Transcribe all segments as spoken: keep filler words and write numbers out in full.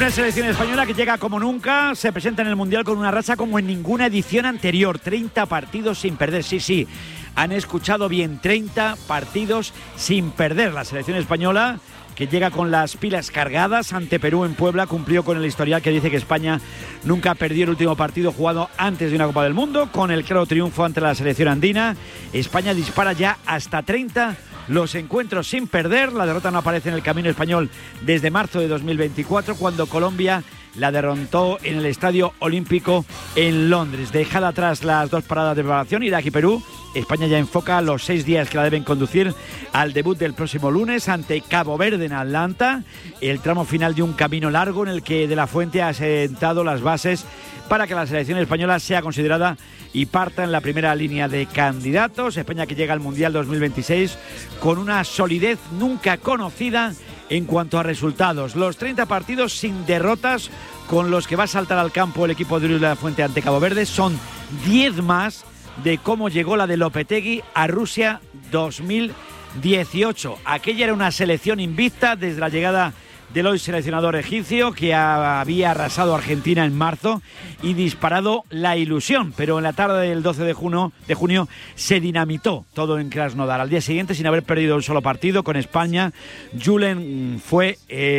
Una selección española que llega como nunca, se presenta en el Mundial con una racha como en ninguna edición anterior. treinta partidos sin perder, sí, sí. Han escuchado bien, treinta partidos sin perder. La selección española que llega con las pilas cargadas ante Perú en Puebla, cumplió con el historial que dice que España nunca perdió el último partido jugado antes de una Copa del Mundo, con el claro triunfo ante la selección andina. España dispara ya hasta treinta los encuentros sin perder. La derrota no aparece en el camino español desde marzo de dos mil veinticuatro, cuando Colombia la derrotó en el Estadio Olímpico en Londres. Dejada atrás las dos paradas de preparación, Irak y Perú, España ya enfoca los seis días que la deben conducir al debut del próximo lunes ante Cabo Verde en Atlanta, el tramo final de un camino largo en el que De la Fuente ha sentado las bases para que la selección española sea considerada y parta en la primera línea de candidatos. España que llega al Mundial dos mil veintiséis con una solidez nunca conocida en cuanto a resultados. Los treinta partidos sin derrotas con los que va a saltar al campo el equipo de Luis de la Fuente ante Cabo Verde son diez más de cómo llegó la de Lopetegui a Rusia dos mil dieciocho. Aquella era una selección invicta desde la llegada del hoy seleccionador egipcio, que había arrasado a Argentina en marzo y disparado la ilusión, pero en la tarde del doce de junio, de junio se dinamitó todo en Krasnodar. Al día siguiente, sin haber perdido un solo partido con España, Julen fue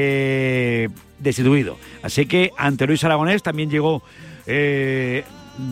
eh, destituido. Así que ante Luis Aragonés también llegó eh,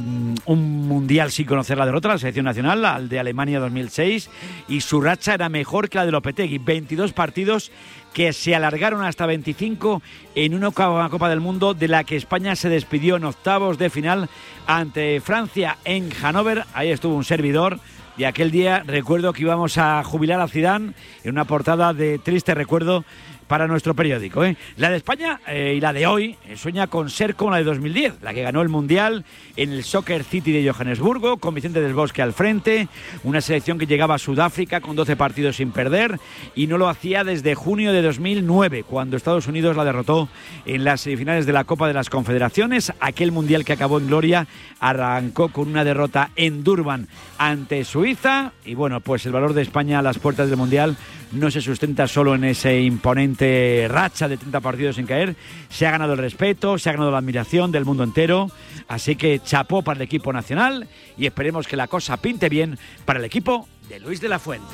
un mundial sin conocer la derrota, la selección nacional, al de Alemania dos mil seis, y su racha era mejor que la de Lopetegui. veintidós partidos que se alargaron hasta veinticinco en una Copa del Mundo de la que España se despidió en octavos de final ante Francia en Hannover. Ahí estuvo un servidor. Y aquel día recuerdo que íbamos a jubilar a Zidane en una portada de triste recuerdo para nuestro periódico, ¿eh? La de España eh, y la de hoy eh, sueña con ser como la de dos mil diez, la que ganó el Mundial en el Soccer City de Johannesburgo, con Vicente del Bosque al frente, una selección que llegaba a Sudáfrica con doce partidos sin perder y no lo hacía desde junio de dos mil nueve, cuando Estados Unidos la derrotó en las semifinales de la Copa de las Confederaciones. Aquel Mundial que acabó en gloria arrancó con una derrota en Durban ante Suiza y bueno, pues el valor de España a las puertas del Mundial no se sustenta solo en ese imponente racha de treinta partidos sin caer. Se ha ganado el respeto, se ha ganado la admiración del mundo entero. Así que chapó para el equipo nacional y esperemos que la cosa pinte bien para el equipo de Luis de la Fuente.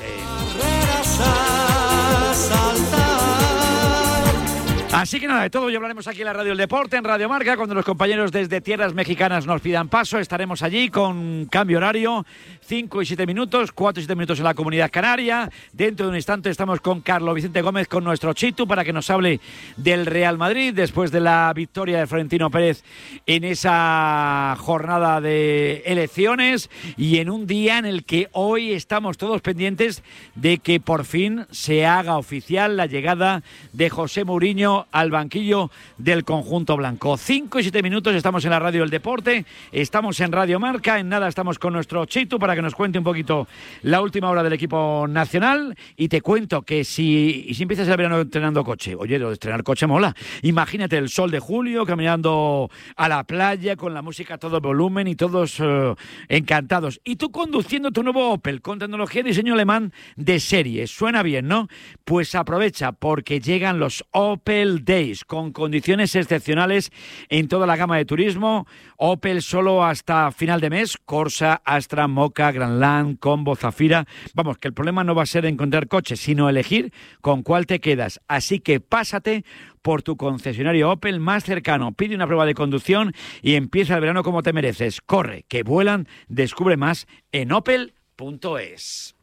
Así que nada, de todo hoy hablaremos aquí en la Radio del Deporte, en Radio Marca, cuando los compañeros desde tierras mexicanas nos pidan paso. Estaremos allí con cambio horario, cinco y siete minutos, cuatro y siete minutos en la Comunidad Canaria. Dentro de un instante estamos con Carlos Vicente Gómez, con nuestro Chitu, para que nos hable del Real Madrid, después de la victoria de Florentino Pérez en esa jornada de elecciones y en un día en el que hoy estamos todos pendientes de que por fin se haga oficial la llegada de José Mourinho al banquillo del conjunto blanco. Cinco y siete minutos, estamos en la Radio del Deporte, estamos en Radio Marca, en nada estamos con nuestro Chitu para que nos cuente un poquito la última hora del equipo nacional. Y te cuento que si, y si empiezas el verano entrenando coche, oye, lo de estrenar coche mola. Imagínate el sol de julio, caminando a la playa con la música a todo volumen y todos uh, encantados. Y tú conduciendo tu nuevo Opel con tecnología y diseño alemán de serie. Suena bien, ¿no? Pues aprovecha, porque llegan los Opel Days con condiciones excepcionales en toda la gama de turismo. Opel solo hasta final de mes, Corsa, Astra, Mocha, Grandland, Combo, Zafira. Vamos, que el problema no va a ser encontrar coches, sino elegir con cuál te quedas. Así que pásate por tu concesionario Opel más cercano, pide una prueba de conducción y empieza el verano como te mereces. Corre, que vuelan, descubre más en opel punto es.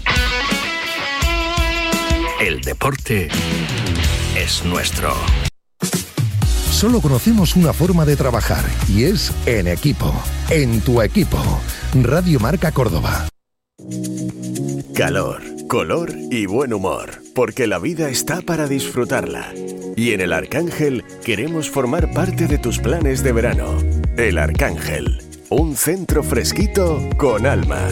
El deporte es nuestro. Solo conocemos una forma de trabajar y es en equipo, en tu equipo. Radio Marca Córdoba. Calor, color y buen humor, porque la vida está para disfrutarla. Y en El Arcángel queremos formar parte de tus planes de verano. El Arcángel, un centro fresquito con alma.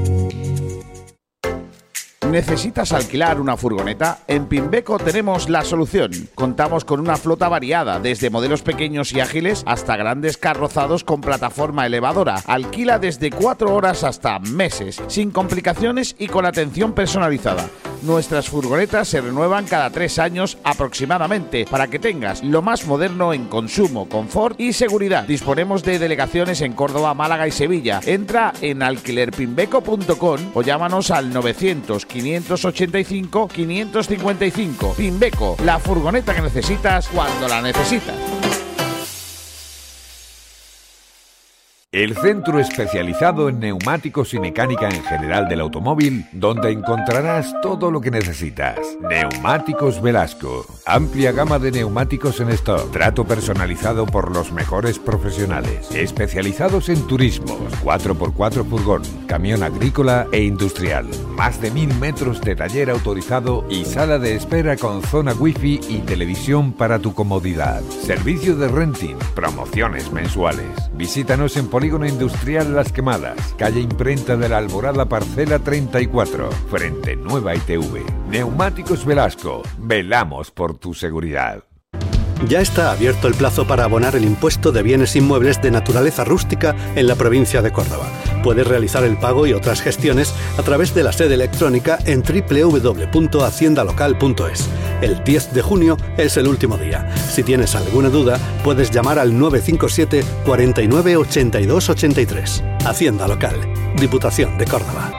¿Necesitas alquilar una furgoneta? En Pimbeco tenemos la solución. Contamos con una flota variada, desde modelos pequeños y ágiles hasta grandes carrozados con plataforma elevadora. Alquila desde cuatro horas hasta meses, sin complicaciones y con atención personalizada. Nuestras furgonetas se renuevan cada tres años aproximadamente para que tengas lo más moderno en consumo, confort y seguridad. Disponemos de delegaciones en Córdoba, Málaga y Sevilla. Entra en alquiler pimbeco punto com o llámanos al novecientos, quinientos ochenta y cinco, quinientos cincuenta y cinco. Pimbeco, la furgoneta que necesitas cuando la necesitas. El centro especializado en neumáticos y mecánica en general del automóvil, donde encontrarás todo lo que necesitas. Neumáticos Velasco. Amplia gama de neumáticos en stock. Trato personalizado por los mejores profesionales. Especializados en turismos, cuatro por cuatro furgón, camión agrícola e industrial. Más de mil metros de taller autorizado y sala de espera con zona wifi y televisión para tu comodidad. Servicio de renting, promociones mensuales. Visítanos en Polígono Industrial Las Quemadas, calle Imprenta de la Alborada, parcela treinta y cuatro, frente Nueva I T V. Neumáticos Velasco, velamos por tu seguridad. Ya está abierto el plazo para abonar el impuesto de bienes inmuebles de naturaleza rústica en la provincia de Córdoba. Puedes realizar el pago y otras gestiones a través de la sede electrónica en doble u doble u doble u punto hacienda local punto es. El diez de junio es el último día. Si tienes alguna duda, puedes llamar al nueve cinco siete, cuarenta y nueve, ochenta y dos ochenta y tres. Hacienda Local, Diputación de Córdoba.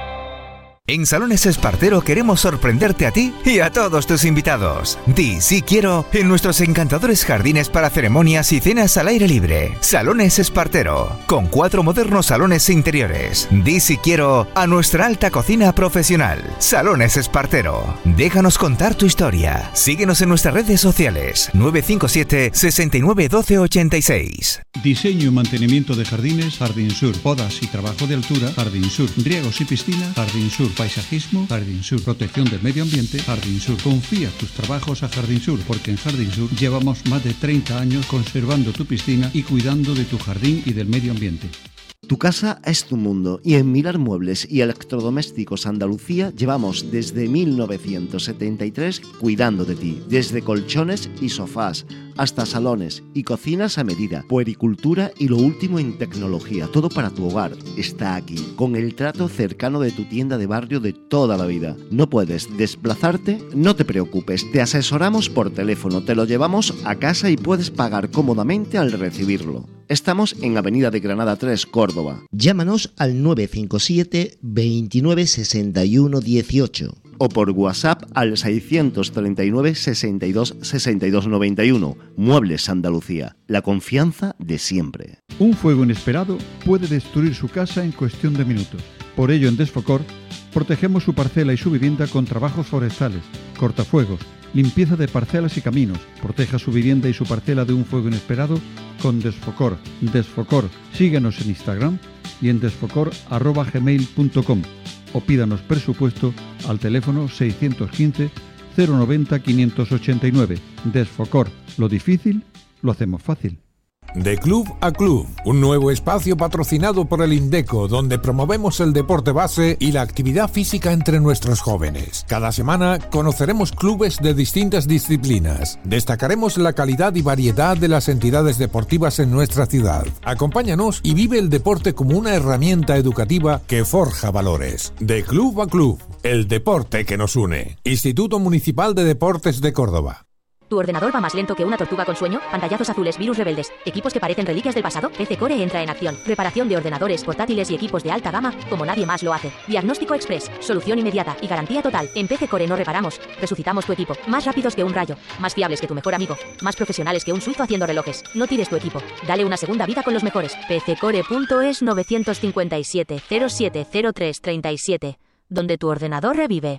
En Salones Espartero queremos sorprenderte a ti y a todos tus invitados. Di sí quiero en nuestros encantadores jardines para ceremonias y cenas al aire libre. Salones Espartero, con cuatro modernos salones interiores. Di sí quiero a nuestra alta cocina profesional. Salones Espartero. Déjanos contar tu historia. Síguenos en nuestras redes sociales. nueve cinco siete, sesenta y nueve, doce ochenta y seis. Diseño y mantenimiento de jardines, Jardín Sur. Podas y trabajo de altura, Jardín Sur. Riegos y piscina, Jardín Sur. Paisajismo, Jardín Sur. Protección del medio ambiente, Jardín Sur. Confía tus trabajos a Jardín Sur, porque en Jardín Sur llevamos más de treinta años conservando tu piscina y cuidando de tu jardín y del medio ambiente. Tu casa es tu mundo y en Milar Muebles y Electrodomésticos Andalucía llevamos desde mil novecientos setenta y tres cuidando de ti, desde colchones y sofás hasta salones y cocinas a medida, puericultura y lo último en tecnología, todo para tu hogar está aquí, con el trato cercano de tu tienda de barrio de toda la vida. ¿No puedes desplazarte? No te preocupes, te asesoramos por teléfono, te lo llevamos a casa y puedes pagar cómodamente al recibirlo. Estamos en Avenida de Granada tres, Córdoba. Llámanos al nueve cinco siete, veintinueve, sesenta y uno, dieciocho. O por WhatsApp al seiscientos treinta y nueve, sesenta y dos, sesenta y dos noventa y uno. Muebles Andalucía, la confianza de siempre. Un fuego inesperado puede destruir su casa en cuestión de minutos. Por ello, en Desfocor, protegemos su parcela y su vivienda con trabajos forestales, cortafuegos, limpieza de parcelas y caminos. Proteja su vivienda y su parcela de un fuego inesperado con Desfocor. Desfocor. Síguenos en Instagram y en desfocor arroba gmail punto com o pídanos presupuesto al teléfono seiscientos quince, cero noventa, quinientos ochenta y nueve. Desfocor. Lo difícil lo hacemos fácil. De Club a Club, un nuevo espacio patrocinado por el Indeco, donde promovemos el deporte base y la actividad física entre nuestros jóvenes. Cada semana conoceremos clubes de distintas disciplinas. Destacaremos la calidad y variedad de las entidades deportivas en nuestra ciudad. Acompáñanos y vive el deporte como una herramienta educativa que forja valores. De Club a Club, el deporte que nos une. Instituto Municipal de Deportes de Córdoba. ¿Tu ordenador va más lento que una tortuga con sueño? ¿Pantallazos azules, virus rebeldes, equipos que parecen reliquias del pasado? P C Core entra en acción. Reparación de ordenadores, portátiles y equipos de alta gama como nadie más lo hace. Diagnóstico express, solución inmediata y garantía total. En P C Core no reparamos, resucitamos tu equipo. Más rápidos que un rayo, más fiables que tu mejor amigo, más profesionales que un suizo haciendo relojes. No tires tu equipo, dale una segunda vida con los mejores. P C core punto es nueve cinco siete, cero siete cero tres, treinta y siete, donde tu ordenador revive.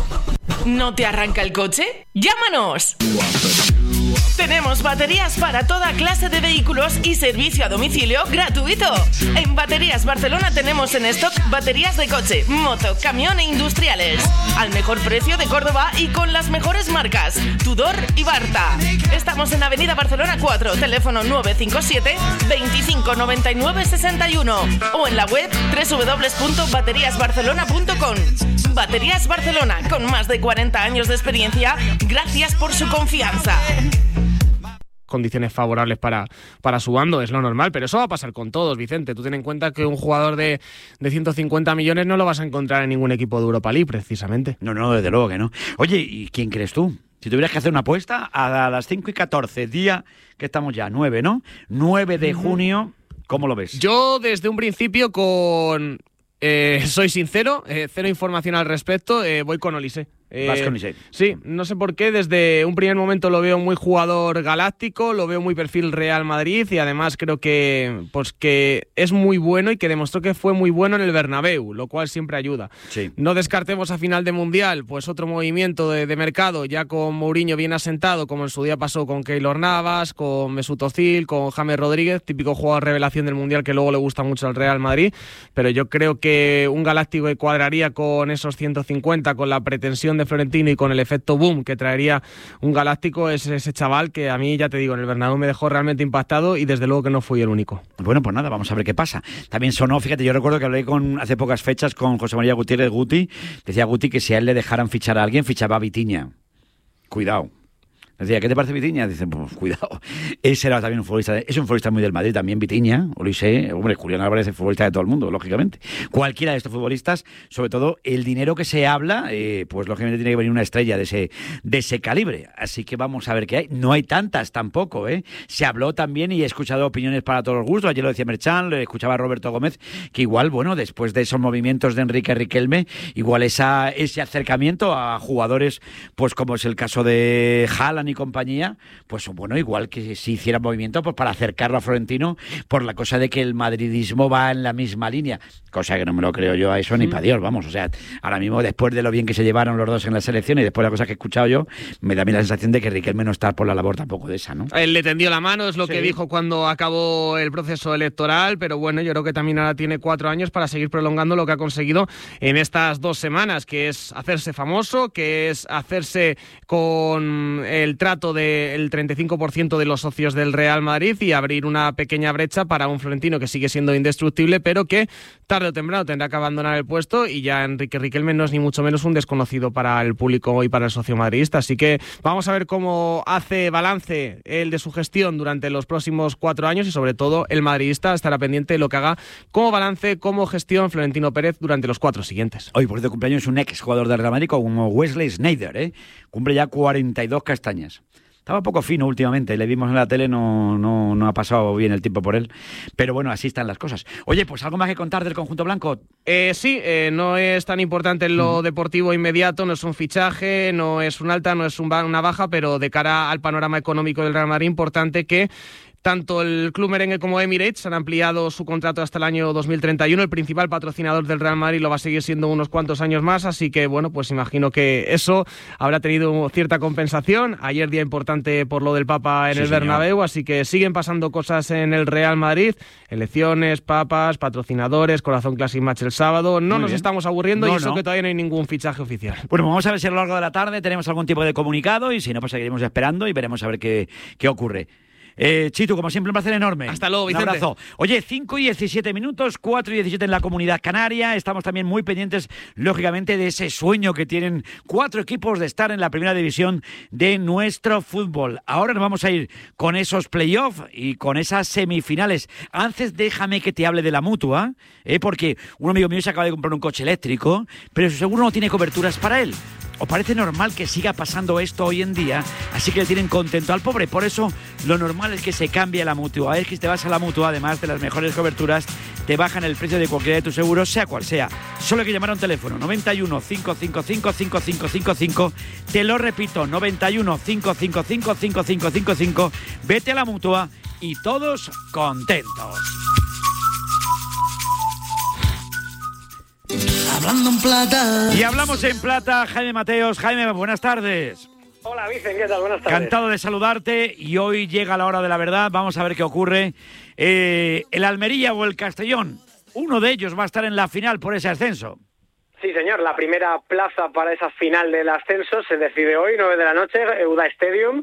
¿No te arranca el coche? ¡Llámanos! Tenemos baterías para toda clase de vehículos y servicio a domicilio gratuito. En Baterías Barcelona tenemos en stock baterías de coche, moto, camión e industriales. Al mejor precio de Córdoba y con las mejores marcas, Tudor y Barta. Estamos en Avenida Barcelona cuatro, teléfono nueve cinco siete, veinticinco, noventa y nueve, sesenta y uno o en la web doble u doble u doble u punto baterías barcelona punto com. Baterías Barcelona, con más de cuarenta años de experiencia, gracias por su confianza. condiciones favorables para, para su bando, es lo normal, pero eso va a pasar con todos, Vicente. Tú ten en cuenta que un jugador de, de ciento cincuenta millones no lo vas a encontrar en ningún equipo de Europa League, precisamente. No, no, desde luego que no. Oye, ¿y quién crees tú? Si tuvieras que hacer una apuesta, a las cinco y catorce, día que estamos ya, nueve, ¿no? nueve de junio, ¿cómo lo ves? Yo desde un principio con... Eh, soy sincero, eh, cero información al respecto, eh, voy con Olise. Eh, Vas con Olise. Sí, no sé por qué, desde un primer momento lo veo muy jugador galáctico, lo veo muy perfil Real Madrid y además creo que, pues, que es muy bueno y que demostró que fue muy bueno en el Bernabéu, lo cual siempre ayuda. Sí. No descartemos a final de Mundial pues otro movimiento de, de mercado, ya con Mourinho bien asentado, como en su día pasó con Keylor Navas, con Mesut Özil, con James Rodríguez, típico jugador revelación del Mundial que luego le gusta mucho al Real Madrid, pero yo creo que un galáctico que cuadraría con esos ciento cincuenta, con la pretensión de Florentino y con el efecto boom que traería un galáctico, es ese chaval que a mí, ya te digo, en el Bernabéu me dejó realmente impactado y desde luego que no fui el único. Bueno, pues nada, vamos a ver qué pasa. También sonó, fíjate, yo recuerdo que hablé con hace pocas fechas con José María Gutiérrez Guti, decía Guti que si a él le dejaran fichar a alguien, fichaba a Vitinha. Cuidado. Decía, ¿qué te parece Vitinha? Dicen, pues cuidado. Ese era también un futbolista, es un futbolista muy del Madrid también, Vitinha, Olise, hombre, Julián Álvarez es futbolista de todo el mundo, lógicamente. Cualquiera de estos futbolistas, sobre todo el dinero que se habla, eh, pues lógicamente tiene que venir una estrella de ese, de ese calibre. Así que vamos a ver qué hay. No hay tantas tampoco, ¿eh? Se habló también y he escuchado opiniones para todos los gustos. Ayer lo decía Merchan, le escuchaba a Roberto Gómez, que igual, bueno, después de esos movimientos de Enrique Riquelme, igual esa, ese acercamiento a jugadores, pues como es el caso de Haaland y compañía, pues bueno, igual que si hiciera movimiento pues para acercarlo a Florentino por la cosa de que el madridismo va en la misma línea, cosa que no me lo creo yo a eso ni para Dios, vamos, o sea, ahora mismo después de lo bien que se llevaron los dos en la selección y después de las cosas que he escuchado yo, me da a mí la sensación de que Riquelme no está por la labor tampoco de esa, ¿no? Él le tendió la mano, es lo sí. que dijo cuando acabó el proceso electoral, pero bueno, yo creo que también ahora tiene cuatro años para seguir prolongando lo que ha conseguido en estas dos semanas, que es hacerse famoso, que es hacerse con el trato del treinta y cinco por ciento de los socios del Real Madrid y abrir una pequeña brecha para un Florentino que sigue siendo indestructible, pero que tarde o temprano tendrá que abandonar el puesto y ya Enrique Riquelme no es ni mucho menos un desconocido para el público y para el socio madridista. Así que vamos a ver cómo hace balance él de su gestión durante los próximos cuatro años y sobre todo el madridista estará pendiente de lo que haga como balance, como gestión Florentino Pérez durante los cuatro siguientes. Hoy por este cumpleaños un ex jugador del Real Madrid como Wesley Sneijder, ¿eh? Cumple ya cuarenta y dos castañas. Estaba un poco fino últimamente, le vimos en la tele, no, no, no ha pasado bien el tiempo por él, pero bueno, así están las cosas. Oye, pues algo más que contar del conjunto blanco. Eh, sí, eh, no es tan importante en lo deportivo inmediato, no es un fichaje, no es un alta, no es un ba- una baja, pero de cara al panorama económico del Real Madrid, importante que tanto el club merengue como Emirates han ampliado su contrato hasta el año dos mil treinta y uno. El principal patrocinador del Real Madrid lo va a seguir siendo unos cuantos años más, así que bueno, pues imagino que eso habrá tenido cierta compensación. Ayer día importante por lo del Papa en sí, el señor. Bernabéu, así que siguen pasando cosas en el Real Madrid, elecciones, papas, patrocinadores, Corazón Classic Match el sábado. No Muy nos bien. estamos aburriendo No, y eso no. que todavía no hay ningún fichaje oficial. Bueno, vamos a ver si a lo largo de la tarde tenemos algún tipo de comunicado y si no, pues seguiremos esperando y veremos a ver qué, qué ocurre. Eh, Chitu, como siempre, un placer enorme. Hasta luego, Vicente. Un abrazo. Oye, cinco y diecisiete minutos, cuatro y diecisiete en la Comunidad Canaria. Estamos también muy pendientes, lógicamente, de ese sueño que tienen cuatro equipos de estar en la primera división de nuestro fútbol. Ahora nos vamos a ir con esos playoffs y con esas semifinales. Antes, déjame que te hable de la Mutua, ¿eh? Porque un amigo mío se acaba de comprar un coche eléctrico, pero su seguro no tiene coberturas para él. ¿Os parece normal que siga pasando esto hoy en día? Así que le tienen contento al pobre. Por eso, lo normal es que se cambie a la Mutua. Es que si te vas a la Mutua, además de las mejores coberturas, te bajan el precio de cualquiera de tus seguros, sea cual sea. Solo hay que llamar a un teléfono, noventa y uno, cinco cinco cinco, cinco cinco cinco cinco. Te lo repito, noventa y uno, cinco cinco cinco, cinco cinco cinco cinco. Vete a la Mutua y todos contentos. Hablando en plata. Y hablamos en plata, Jaime Mateos. Jaime, buenas tardes. Hola, Vicen, ¿qué tal? Buenas tardes. Encantado de saludarte y hoy llega la hora de la verdad. Vamos a ver qué ocurre. Eh, el Almería o el Castellón, uno de ellos va a estar en la final por ese ascenso. Sí, señor, la primera plaza para esa final del ascenso se decide hoy, nueve de la noche, Euda Stadium.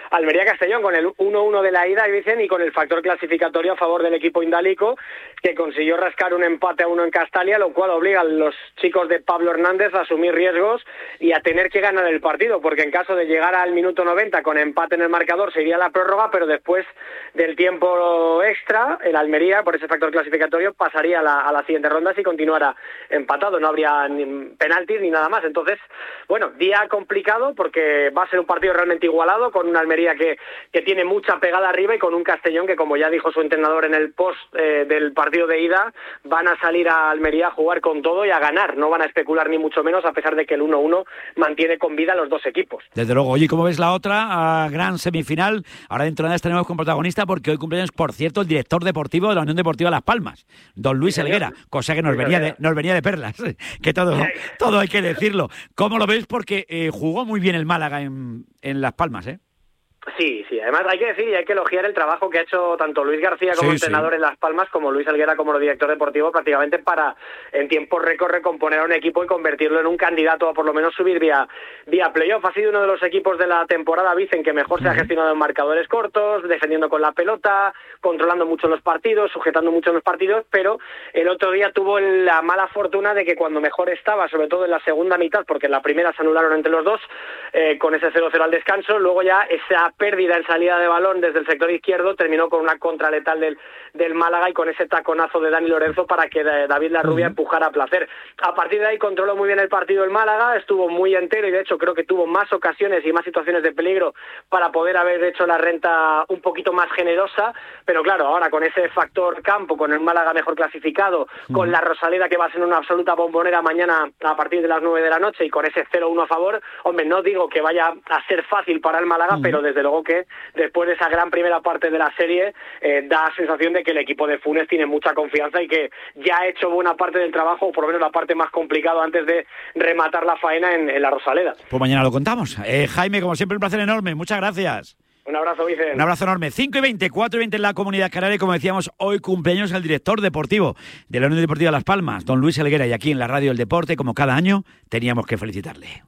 Almería-Castellón con el uno uno de la ida, dicen, y con el factor clasificatorio a favor del equipo indálico, que consiguió rascar un empate a uno en Castalia, lo cual obliga a los chicos de Pablo Hernández a asumir riesgos y a tener que ganar el partido, porque en caso de llegar al minuto noventa con empate en el marcador se iría a la prórroga, pero después del tiempo extra, el Almería, por ese factor clasificatorio, pasaría a la, a la siguiente ronda si continuara empatado, no habría ni penaltis ni nada más. Entonces, bueno, día complicado porque va a ser un partido realmente igualado, con una Almería que, que tiene mucha pegada arriba y con un Castellón que, como ya dijo su entrenador en el post eh, del partido de ida, van a salir a Almería a jugar con todo y a ganar, no van a especular ni mucho menos, a pesar de que el uno uno mantiene con vida a los dos equipos. Desde luego. Oye, ¿cómo ves la otra uh, gran semifinal? Ahora dentro de nada tenemos como protagonista, porque hoy cumpleaños, por cierto, el director deportivo de la Unión Deportiva Las Palmas, don Luis Helguera, cosa que nos venía de, nos venía de perlas, que todo, todo hay que decirlo. ¿Cómo lo ves? Porque eh, jugó muy bien el Málaga en, en Las Palmas, ¿eh? Sí, sí, además hay que decir y hay que elogiar el trabajo que ha hecho tanto Luis García como sí, entrenador sí. en Las Palmas, como Luis Helguera como director deportivo, prácticamente para en tiempo récord recomponer a un equipo y convertirlo en un candidato a por lo menos subir vía, vía playoff. Ha sido uno de los equipos de la temporada, dicen, que mejor se ha gestionado en marcadores cortos, defendiendo con la pelota, controlando mucho los partidos, sujetando mucho los partidos, pero el otro día tuvo la mala fortuna de que cuando mejor estaba, sobre todo en la segunda mitad, porque en la primera se anularon entre los dos, eh, con ese cero cero al descanso, luego ya esa pérdida en salida de balón desde el sector izquierdo terminó con una contra letal del, del Málaga y con ese taconazo de Dani Lorenzo para que David Larrubia uh-huh. empujara a placer. A partir de ahí controló muy bien el partido el Málaga, estuvo muy entero y de hecho creo que tuvo más ocasiones y más situaciones de peligro para poder haber hecho la renta un poquito más generosa, pero claro, ahora con ese factor campo, con el Málaga mejor clasificado, uh-huh. con la Rosaleda que va a ser una absoluta bombonera mañana a partir de las nueve de la noche y con ese cero uno a favor, hombre, no digo que vaya a ser fácil para el Málaga, uh-huh. pero desde luego que después de esa gran primera parte de la serie eh, da sensación de que el equipo de Funes tiene mucha confianza y que ya ha hecho buena parte del trabajo, o por lo menos la parte más complicada antes de rematar la faena en, en la Rosaleda. Pues mañana lo contamos. Eh, Jaime, como siempre, un placer enorme. Muchas gracias. Un abrazo, Vicente. Un abrazo enorme. cinco y veinte, cuatro y veinte en la Comunidad Canaria. Y como decíamos, hoy cumpleaños el director deportivo de la Unión Deportiva Las Palmas, don Luis Helguera. Y aquí en la Radio del Deporte, como cada año, teníamos que felicitarle.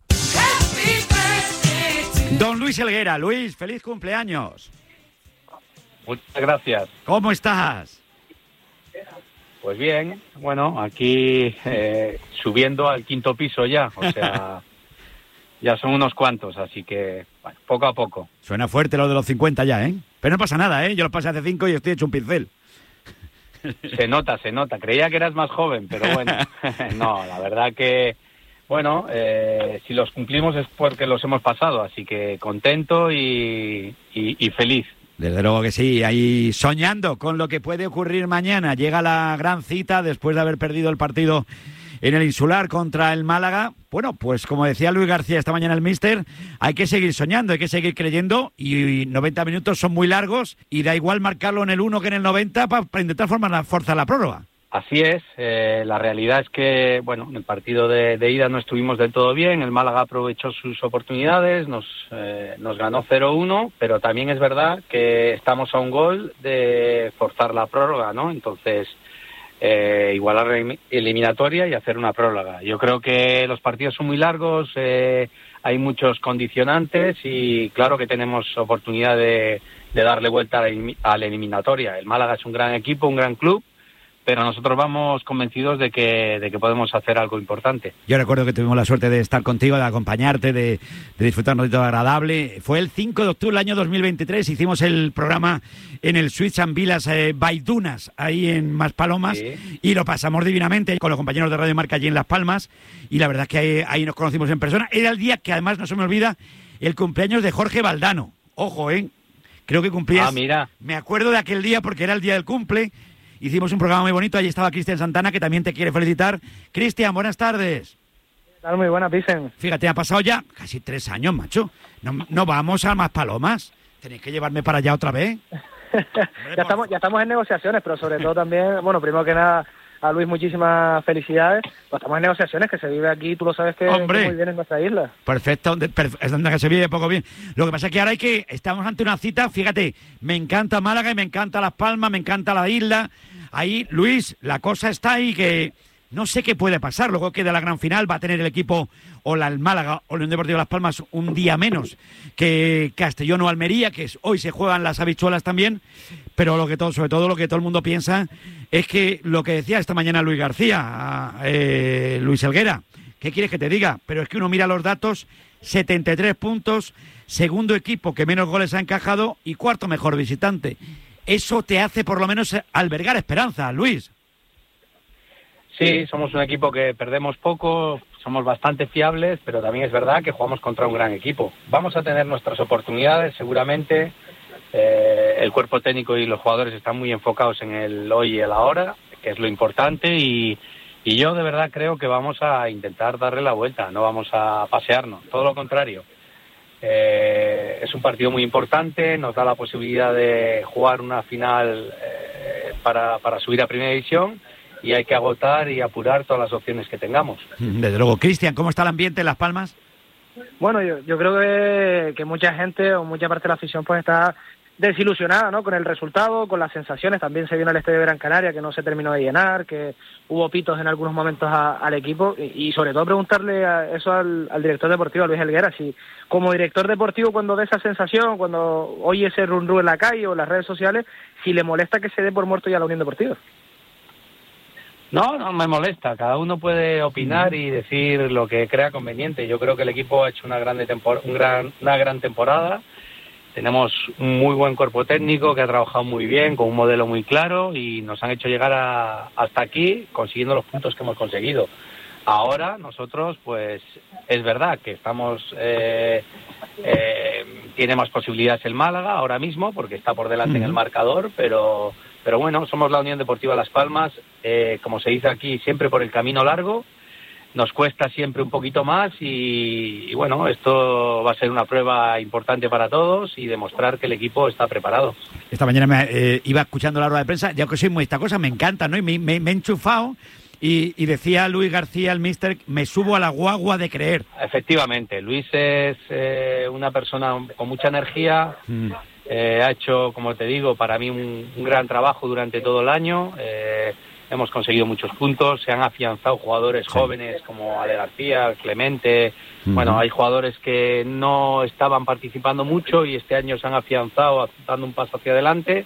Don Luis Helguera. Luis, feliz cumpleaños. Muchas gracias. ¿Cómo estás? Pues bien, bueno, aquí eh, subiendo al quinto piso ya, o sea, ya son unos cuantos, así que bueno, poco a poco. Suena fuerte lo de los cincuenta ya, ¿eh? Pero no pasa nada, ¿eh? Yo lo pasé hace cinco y estoy hecho un pincel. Se nota, se nota. Creía que eras más joven, pero bueno, no, la verdad que... Bueno, eh, si los cumplimos es porque los hemos pasado, así que contento y, y, y feliz. Desde luego que sí, ahí soñando con lo que puede ocurrir mañana. Llega la gran cita después de haber perdido el partido en el Insular contra el Málaga. Bueno, pues como decía Luis García esta mañana el míster, hay que seguir soñando, hay que seguir creyendo y noventa minutos son muy largos y da igual marcarlo en el uno que en el noventa para, para intentar formar la fuerza la prórroga. Así es, eh, la realidad es que, bueno, en el partido de, de ida no estuvimos del todo bien, el Málaga aprovechó sus oportunidades, nos, eh, nos ganó cero uno, pero también es verdad que estamos a un gol de forzar la prórroga, ¿no? Entonces, eh, igualar la eliminatoria y hacer una prórroga. Yo creo que los partidos son muy largos, eh, hay muchos condicionantes y claro que tenemos oportunidad de, de darle vuelta a la, a la eliminatoria. El Málaga es un gran equipo, un gran club, pero nosotros vamos convencidos de que, de que podemos hacer algo importante. Yo recuerdo que tuvimos la suerte de estar contigo, de acompañarte, de, de disfrutar un ratito agradable. Fue el cinco de octubre del año dos mil veintitrés, hicimos el programa en el Suites and Villas eh, Baidunas, ahí en Maspalomas, sí. Y lo pasamos divinamente con los compañeros de Radio Marca allí en Las Palmas, y la verdad es que ahí, ahí nos conocimos en persona. Era el día que además no se me olvida, el cumpleaños de Jorge Valdano. Ojo, ¿eh? Creo que cumplías... Ah, mira. Me acuerdo de aquel día porque era el día del cumple. Hicimos un programa muy bonito, allí estaba Cristian Santana, que también te quiere felicitar. Cristian, buenas tardes. ¿Qué tal? Muy buenas, Vicen. Fíjate, ha pasado ya casi tres años, macho. No, no vamos a Maspalomas. Tenéis que llevarme para allá otra vez. Hombre, ya, estamos, ya estamos en negociaciones, pero sobre todo también, bueno, primero que nada, a Luis muchísimas felicidades. Pues estamos en negociaciones, que se vive aquí, tú lo sabes que, que muy bien en nuestra isla. Perfecto, es donde se vive poco bien. Lo que pasa es que ahora hay que, estamos ante una cita, fíjate, me encanta Málaga y me encanta Las Palmas, me encanta la isla. Ahí, Luis, la cosa está ahí que No sé qué puede pasar, luego queda la gran final, va a tener el equipo o la el Málaga o la Unión Deportiva Las Palmas un día menos que Castellón o Almería, que es, hoy se juegan las habichuelas también, pero lo que todo, sobre todo lo que todo el mundo piensa es que lo que decía esta mañana Luis García, eh, Luis Helguera, ¿qué quieres que te diga? Pero es que uno mira los datos, setenta y tres puntos, segundo equipo que menos goles ha encajado y cuarto mejor visitante. Eso te hace por lo menos albergar esperanza, Luis. Sí, somos un equipo que perdemos poco, somos bastante fiables, pero también es verdad que jugamos contra un gran equipo. Vamos a tener nuestras oportunidades, seguramente. Eh, el cuerpo técnico y los jugadores están muy enfocados en el hoy y el ahora, que es lo importante, y, y yo de verdad creo que vamos a intentar darle la vuelta, no vamos a pasearnos, todo lo contrario. Eh, es un partido muy importante, nos da la posibilidad de jugar una final eh, para, para subir a Primera División, y hay que agotar y apurar todas las opciones que tengamos. Desde luego. Cristian, ¿cómo está el ambiente en Las Palmas? Bueno, yo, yo creo que, que mucha gente o mucha parte de la afición pues está desilusionada, ¿no?, con el resultado, con las sensaciones. También se vio en el Estadio de Gran Canaria que no se terminó de llenar, que hubo pitos en algunos momentos a, al equipo, y, y sobre todo preguntarle a, eso al, al director deportivo, a Luis Helguera, si como director deportivo, cuando ve esa sensación, cuando oye ese run run en la calle o en las redes sociales, si le molesta que se dé por muerto ya la Unión Deportiva. No, no me molesta. Cada uno puede opinar y decir lo que crea conveniente. Yo creo que el equipo ha hecho una, grande tempor- un gran, una gran temporada. Tenemos un muy buen cuerpo técnico que ha trabajado muy bien, con un modelo muy claro, y nos han hecho llegar a, hasta aquí consiguiendo los puntos que hemos conseguido. Ahora nosotros, pues es verdad que estamos... Eh, eh, tiene más posibilidades el Málaga ahora mismo porque está por delante en el marcador, pero... Pero bueno, somos la Unión Deportiva Las Palmas, eh, como se dice aquí, siempre por el camino largo, nos cuesta siempre un poquito más y, y bueno, esto va a ser una prueba importante para todos y demostrar que el equipo está preparado. Esta mañana me, eh, iba escuchando la rueda de prensa, ya que soy muy esta cosa, me encanta, ¿no? Y me, me, me he enchufado y, y decía Luis García, el míster, me subo a la guagua de creer. Efectivamente, Luis es eh, una persona con mucha energía. Mm. Eh, ha hecho, como te digo, para mí un, un gran trabajo durante todo el año. Eh, hemos conseguido muchos puntos, se han afianzado jugadores sí. jóvenes como Ale García, Clemente. Uh-huh. Bueno, hay jugadores que no estaban participando mucho y este año se han afianzado dando un paso hacia adelante.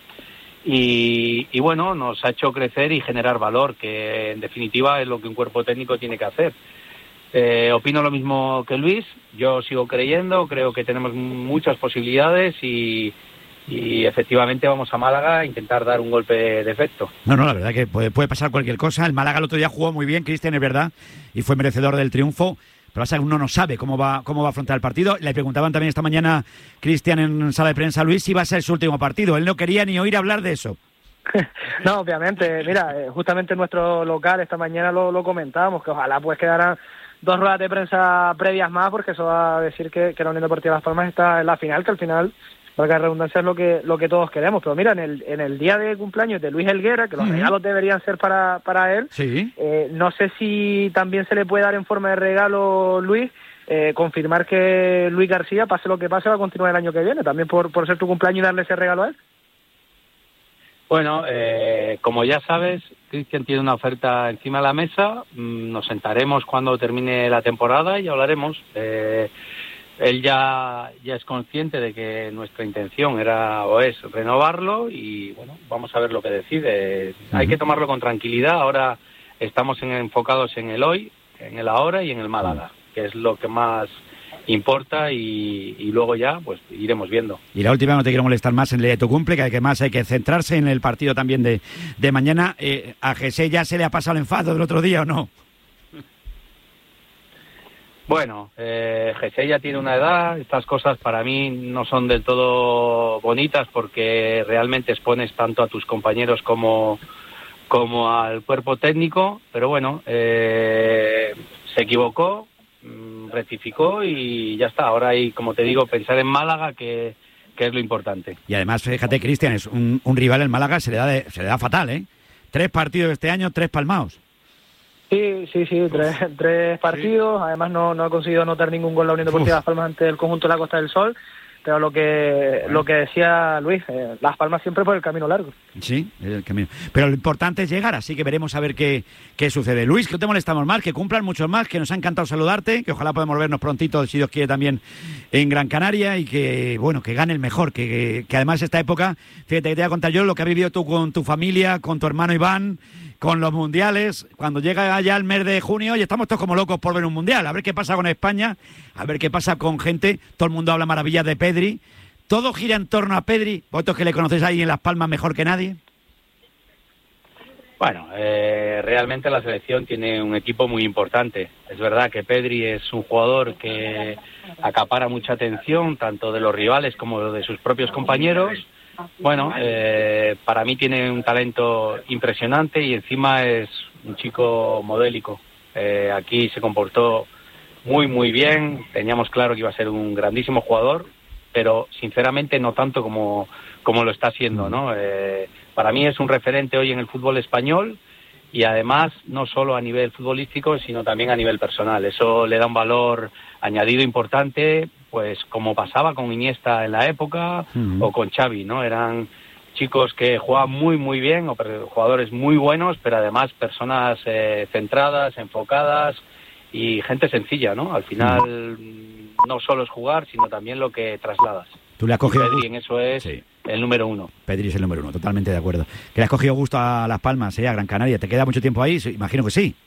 Y, y bueno, nos ha hecho crecer y generar valor, que en definitiva es lo que un cuerpo técnico tiene que hacer. Eh, opino lo mismo que Luis, yo sigo creyendo, creo que tenemos muchas posibilidades y, y efectivamente vamos a Málaga a intentar dar un golpe de efecto. No, no, la verdad que puede, puede pasar cualquier cosa. El Málaga el otro día jugó muy bien, Cristian, es verdad, y fue merecedor del triunfo, pero pasa que uno no sabe cómo va, cómo va a afrontar el partido. Le preguntaban también esta mañana, Cristian, en sala de prensa a Luis, si iba a ser su último partido. Él no quería ni oír hablar de eso. No, obviamente, mira, justamente en nuestro local esta mañana lo, lo comentábamos, que ojalá pues quedaran dos ruedas de prensa previas más, porque eso va a decir que, que la Unión Deportiva Las Palmas está en la final, que al final, para que redundancia, es lo que lo que todos queremos. Pero mira, en el en el día de cumpleaños de Luis Helguera, que los uh-huh. regalos deberían ser para, para él, sí. eh, no sé si también se le puede dar en forma de regalo, Luis, eh, confirmar que Luis García, pase lo que pase, va a continuar el año que viene, también por, por ser tu cumpleaños y darle ese regalo a él. Bueno, eh, como ya sabes, Cristian tiene una oferta encima de la mesa, nos sentaremos cuando termine la temporada y hablaremos. Eh, él ya, ya es consciente de que nuestra intención era o es renovarlo y bueno, vamos a ver lo que decide. Uh-huh. Hay que tomarlo con tranquilidad, ahora estamos en, enfocados en el hoy, en el ahora y en el Málaga, que es lo que más importa y, y luego ya pues iremos viendo. Y la última, no te quiero molestar más en el de tu cumple, que además hay que centrarse en el partido también de, de mañana. Eh, ¿A José ya se le ha pasado el enfado del otro día o no? Bueno, eh, José ya tiene una edad, estas cosas para mí no son del todo bonitas porque realmente expones tanto a tus compañeros como, como al cuerpo técnico, pero bueno, eh, se equivocó, rectificó y ya está. Ahora hay, como te digo, pensar en Málaga, que, que es lo importante. Y además, fíjate, Cristian, es un, un rival en Málaga, se le da de, se le da fatal, ¿eh? Tres partidos este año, tres palmaos. Sí, sí, sí, tres, tres partidos. Sí. Además no, no ha conseguido anotar ningún gol la Unión Deportiva Las Palmas ante el conjunto de la Costa del Sol. pero lo que lo que decía Luis, eh, Las Palmas siempre por el camino largo. Sí, el camino. Pero lo importante es llegar, así que veremos a ver qué, qué sucede. Luis, que no te molestamos más, que cumplan muchos más, que nos ha encantado saludarte, que ojalá podamos vernos prontito, si Dios quiere, también en Gran Canaria, y que, bueno, que gane el mejor, que, que, que además esta época, fíjate que te voy a contar yo lo que has vivido tú con tu familia, con tu hermano Iván, con los mundiales, cuando llega ya el mes de junio, y estamos todos como locos por ver un mundial, a ver qué pasa con España, a ver qué pasa con gente, todo el mundo habla maravillas de Pedri, todo gira en torno a Pedri, vosotros que le conocéis ahí en Las Palmas mejor que nadie. Bueno, eh, realmente la selección tiene un equipo muy importante. Es verdad que Pedri es un jugador que acapara mucha atención, tanto de los rivales como de sus propios compañeros. Bueno, eh, para mí tiene un talento impresionante y encima es un chico modélico. Eh, aquí se comportó muy, muy bien. Teníamos claro que iba a ser un grandísimo jugador, pero sinceramente no tanto como, como lo está haciendo, ¿no? Eh, para mí es un referente hoy en el fútbol español y además no solo a nivel futbolístico, sino también a nivel personal. Eso le da un valor añadido importante, pues como pasaba con Iniesta en la época uh-huh. o con Xavi, ¿no? Eran chicos que jugaban muy, muy bien, o jugadores muy buenos, pero además personas eh, centradas, enfocadas y gente sencilla, ¿no? Al final uh-huh. no solo es jugar, sino también lo que trasladas. Tú le has cogido y Pedri en eso es sí. el número uno. Pedri es el número uno, totalmente de acuerdo. Que le has cogido gusto a Las Palmas, ¿eh? A Gran Canaria. ¿Te queda mucho tiempo ahí? Imagino que sí.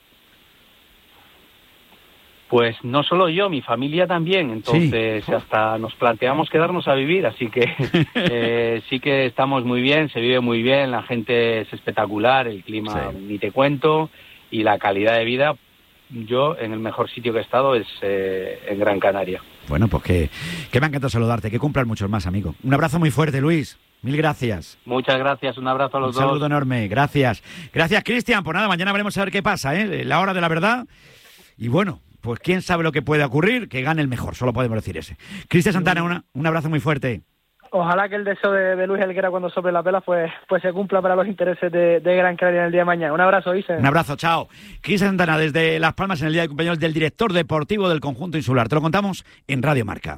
Pues no solo yo, mi familia también. Entonces sí. hasta nos planteamos quedarnos a vivir, así que eh, sí que estamos muy bien, se vive muy bien, la gente es espectacular, el clima sí. ni te cuento, y la calidad de vida, yo en el mejor sitio que he estado es eh, en Gran Canaria. Bueno, pues que, que me ha encantado saludarte, que cumplan muchos más, amigo. Un abrazo muy fuerte, Luis. Mil gracias. Muchas gracias, un abrazo a los un dos. Un saludo enorme, gracias. Gracias, Cristian. Pues nada, mañana veremos a ver qué pasa, ¿eh? La hora de la verdad. Y bueno, pues quién sabe lo que puede ocurrir, que gane el mejor, solo podemos decir ese. Cristian Santana, una, un abrazo muy fuerte. Ojalá que el deseo de, de Luis Helguera cuando sople la vela pues, pues se cumpla para los intereses de, de Gran Canaria en el día de mañana. Un abrazo, Isen. Un abrazo, chao. Cristian Santana, desde Las Palmas, en el día de cumpleaños del director deportivo del conjunto insular. Te lo contamos en Radio Marca.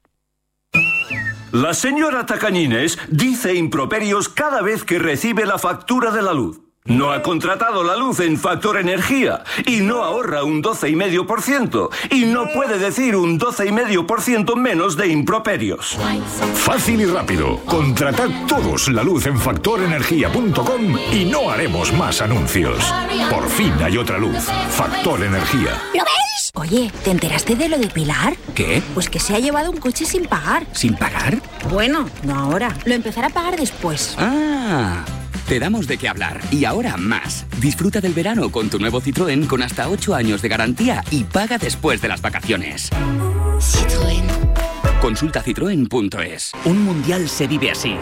La señora Tacañines dice improperios cada vez que recibe la factura de la luz. No ha contratado la luz en Factor Energía y no ahorra un doce coma cinco por ciento y no puede decir un doce coma cinco por ciento menos de improperios. Fácil y rápido. Contratad todos la luz en factor energía punto com y no haremos más anuncios. Por fin hay otra luz. Factor Energía. ¿Lo ves? Oye, ¿te enteraste de lo de Pilar? ¿Qué? Pues que se ha llevado un coche sin pagar. ¿Sin pagar? Bueno, no ahora. Lo empezará a pagar después. Ah... Te damos de qué hablar. Y ahora más. Disfruta del verano con tu nuevo Citroën con hasta ocho años de garantía y paga después de las vacaciones. Citroën. Consulta citroen punto es. Un mundial se vive así.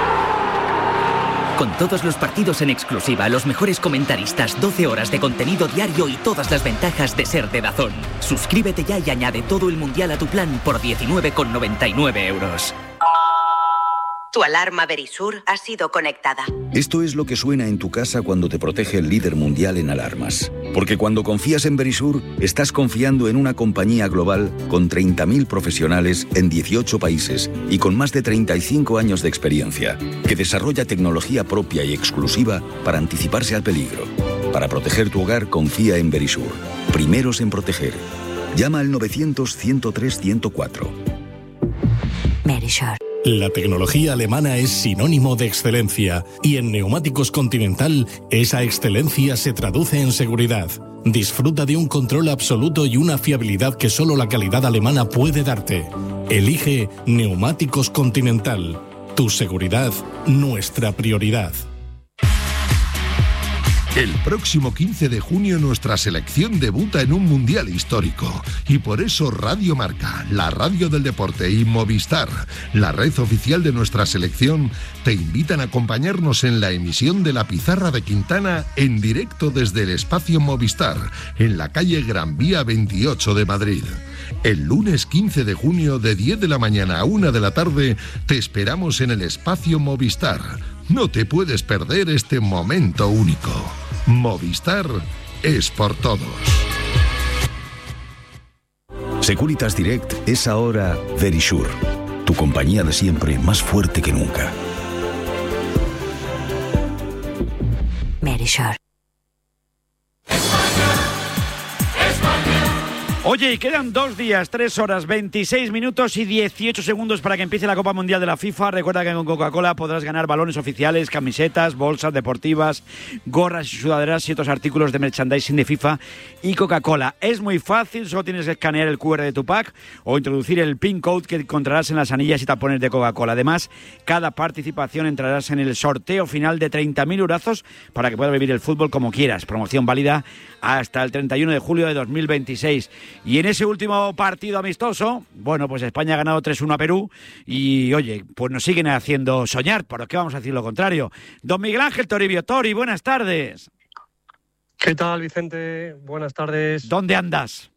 Con todos los partidos en exclusiva, los mejores comentaristas, doce horas de contenido diario y todas las ventajas de ser de DAZN. Suscríbete ya y añade todo el mundial a tu plan por diecinueve con noventa y nueve euros. Tu alarma Verisur ha sido conectada. Esto es lo que suena en tu casa cuando te protege el líder mundial en alarmas. Porque cuando confías en Verisur, estás confiando en una compañía global con treinta mil profesionales en dieciocho países y con más de treinta y cinco años de experiencia, que desarrolla tecnología propia y exclusiva para anticiparse al peligro. Para proteger tu hogar, confía en Verisur. Primeros en proteger. Llama al novecientos, ciento tres, ciento cuatro. Verisur. La tecnología alemana es sinónimo de excelencia y en Neumáticos Continental esa excelencia se traduce en seguridad. Disfruta de un control absoluto y una fiabilidad que solo la calidad alemana puede darte. Elige Neumáticos Continental. Tu seguridad, nuestra prioridad. El próximo quince de junio nuestra selección debuta en un mundial histórico y por eso Radio Marca, la radio del deporte y Movistar, la red oficial de nuestra selección, te invitan a acompañarnos en la emisión de La Pizarra de Quintana en directo desde el espacio Movistar, en la calle Gran Vía veintiocho de Madrid. El lunes quince de junio de diez de la mañana a una de la tarde te esperamos en el espacio Movistar. No te puedes perder este momento único. Movistar es por todos. Securitas Direct es ahora Verisur. tu compañía de siempre más fuerte que nunca. Verisure. Oye, y quedan dos días, tres horas, veintiséis minutos y dieciocho segundos para que empiece la Copa Mundial de la FIFA. Recuerda que con Coca-Cola podrás ganar balones oficiales, camisetas, bolsas deportivas, gorras y sudaderas y otros artículos de merchandising de FIFA y Coca-Cola. Es muy fácil, solo tienes que escanear el cu erre de tu pack o introducir el pin code que encontrarás en las anillas y tapones de Coca-Cola. Además, cada participación entrarás en el sorteo final de treinta mil eurazos para que puedas vivir el fútbol como quieras. Promoción válida hasta el treinta y uno de julio de dos mil veintiséis. Y en ese último partido amistoso, bueno, pues España ha ganado tres uno a Perú y, oye, pues nos siguen haciendo soñar, ¿por qué vamos a decir lo contrario? Don Miguel Ángel Toribio. Tori, buenas tardes. ¿Qué tal, Vicente? Buenas tardes. ¿Dónde andas?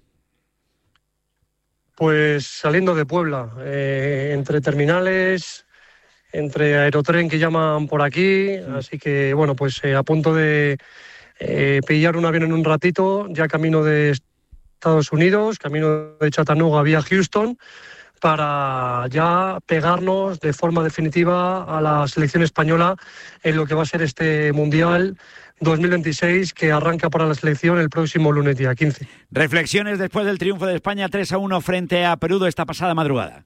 Pues saliendo de Puebla, eh, entre terminales, entre Aerotren que llaman por aquí, sí. Así que, bueno, pues eh, a punto de eh, pillar un avión en un ratito, ya camino de Estados Unidos, camino de Chattanooga vía Houston, para ya pegarnos de forma definitiva a la selección española en lo que va a ser este Mundial dos mil veintiséis, que arranca para la selección el próximo lunes día quince. Reflexiones después del triunfo de España tres a uno frente a Perú esta pasada madrugada.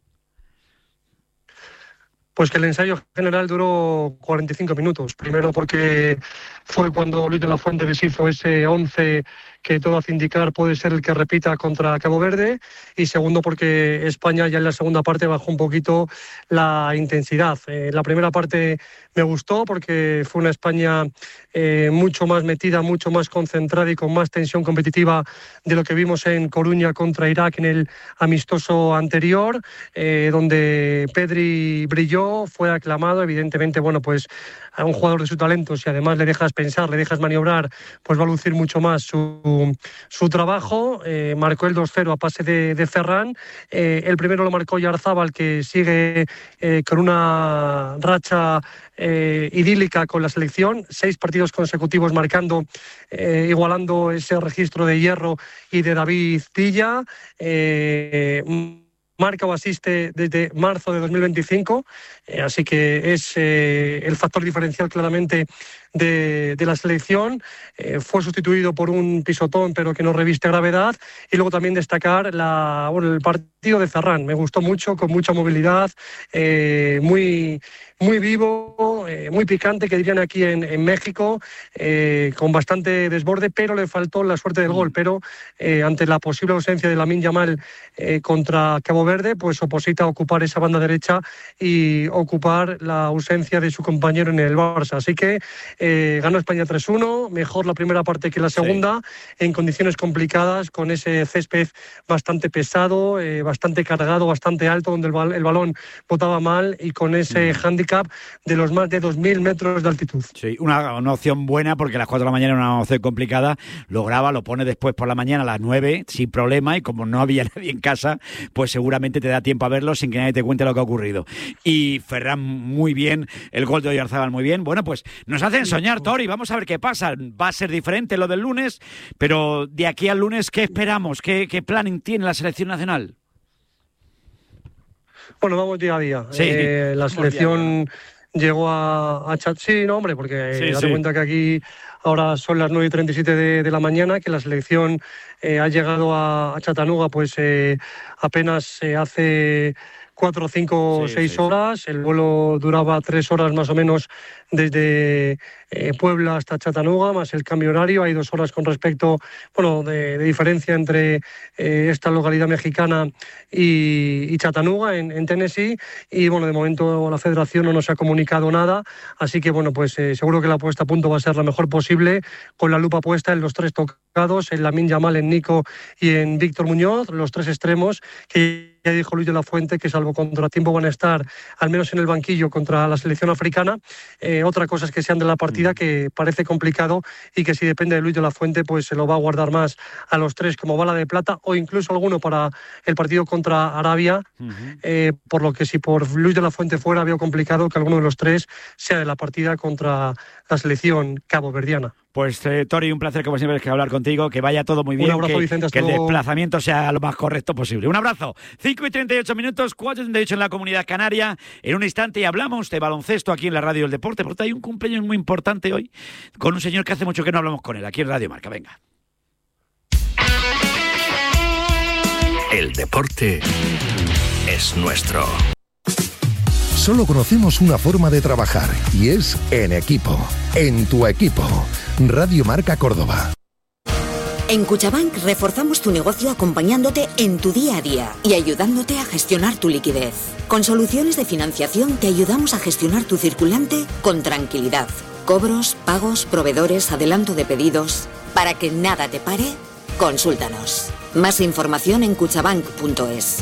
Pues que el ensayo general duró cuarenta y cinco minutos. Primero porque fue cuando Luis de la Fuente deshizo ese once que todo hace indicar puede ser el que repita contra Cabo Verde, y segundo porque España ya en la segunda parte bajó un poquito la intensidad. Eh, la primera parte me gustó porque fue una España eh, mucho más metida, mucho más concentrada y con más tensión competitiva de lo que vimos en Coruña contra Irak en el amistoso anterior, eh, donde Pedri brilló, fue aclamado. Evidentemente, bueno, pues a un jugador de su talento, si además le dejas pensar, le dejas maniobrar, pues va a lucir mucho más su, su trabajo. Eh, marcó el dos cero a pase de, de Ferran. Eh, el primero lo marcó Yarzábal, que sigue eh, con una racha eh, idílica con la selección. Seis partidos consecutivos marcando, eh, igualando ese registro de Hierro y de David Villa. Eh, marca o asiste desde marzo de dos mil veinticinco, eh, así que es eh, el factor diferencial claramente de, de la selección. Eh, fue sustituido por un pisotón, pero que no reviste gravedad. Y luego también destacar la, bueno, el partido de Ferran. Me gustó mucho, con mucha movilidad, eh, muy, muy vivo, eh, muy picante, que dirían aquí en, en México, eh, con bastante desborde, pero le faltó la suerte del gol. Pero eh, ante la posible ausencia de Lamine Yamal eh, contra Cabo Verde, pues oposita a ocupar esa banda derecha y ocupar la ausencia de su compañero en el Barça. Así que eh, ganó España tres uno, mejor la primera parte que la segunda, sí, en condiciones complicadas, con ese césped bastante pesado, eh, bastante cargado, bastante alto, donde el, bal- el balón botaba mal, y con ese mm. hándicap de los más de dos mil metros de altitud. Sí, una, una opción buena, porque a las cuatro de la mañana era una opción complicada. Lo graba, lo pone después por la mañana a las nueve, sin problema, y como no había nadie en casa, pues seguramente te da tiempo a verlo sin que nadie te cuente lo que ha ocurrido. Y Ferran muy bien, el gol de Oyarzábal muy bien. Bueno, pues nos hacen soñar, Tori, vamos a ver qué pasa. Va a ser diferente lo del lunes, pero de aquí al lunes, ¿qué esperamos? ¿Qué, qué planning tiene la selección nacional? Bueno, vamos día a día. Sí, eh, la selección llegó a, a Chat... Sí, no, hombre, porque sí, date sí. cuenta que aquí ahora son las nueve y treinta y siete de, de la mañana, que la selección eh, ha llegado a, a Chattanooga pues eh, apenas eh, hace cuatro, cinco, sí, seis sí, horas. Sí. El vuelo duraba tres horas más o menos desde eh, Puebla hasta Chattanooga, más el cambio horario. Hay dos horas con respecto, bueno, de, de diferencia entre eh, esta localidad mexicana y, y Chattanooga, en, en Tennessee. Y bueno, de momento la federación no nos ha comunicado nada. Así que bueno, pues eh, seguro que la puesta a punto va a ser la mejor posible, con la lupa puesta en los tres tocados, en Lamine Yamal, en Nico y en Víctor Muñoz, los tres extremos, que ya dijo Luis de la Fuente que salvo contratiempo van a estar al menos en el banquillo contra la selección africana. Eh, otra cosa es que sean de la partida, que parece complicado, y que si depende de Luis de la Fuente pues se lo va a guardar más a los tres como bala de plata, o incluso alguno para el partido contra Arabia. Uh-huh. eh, por lo que si por Luis de la Fuente fuera, veo complicado que alguno de los tres sea de la partida contra la selección caboverdiana. Pues eh, Tori, un placer como siempre es que hablar contigo, que vaya todo muy bien, un abrazo, que, Vicente, que el luego. desplazamiento sea lo más correcto posible. Un abrazo. cinco y treinta y ocho minutos, cuatro y treinta y ocho en la Comunidad Canaria. En un instante hablamos de baloncesto aquí en la Radio del Deporte, porque hay un cumpleaños muy importante hoy con un señor que hace mucho que no hablamos con él, aquí en Radio Marca. Venga. El deporte es nuestro. Solo conocemos una forma de trabajar y es en equipo, en tu equipo. Radio Marca Córdoba. En Cuchabank reforzamos tu negocio acompañándote en tu día a día y ayudándote a gestionar tu liquidez. Con soluciones de financiación te ayudamos a gestionar tu circulante con tranquilidad. Cobros, pagos, proveedores, adelanto de pedidos. Para que nada te pare, consúltanos. Más información en cuchabank punto es.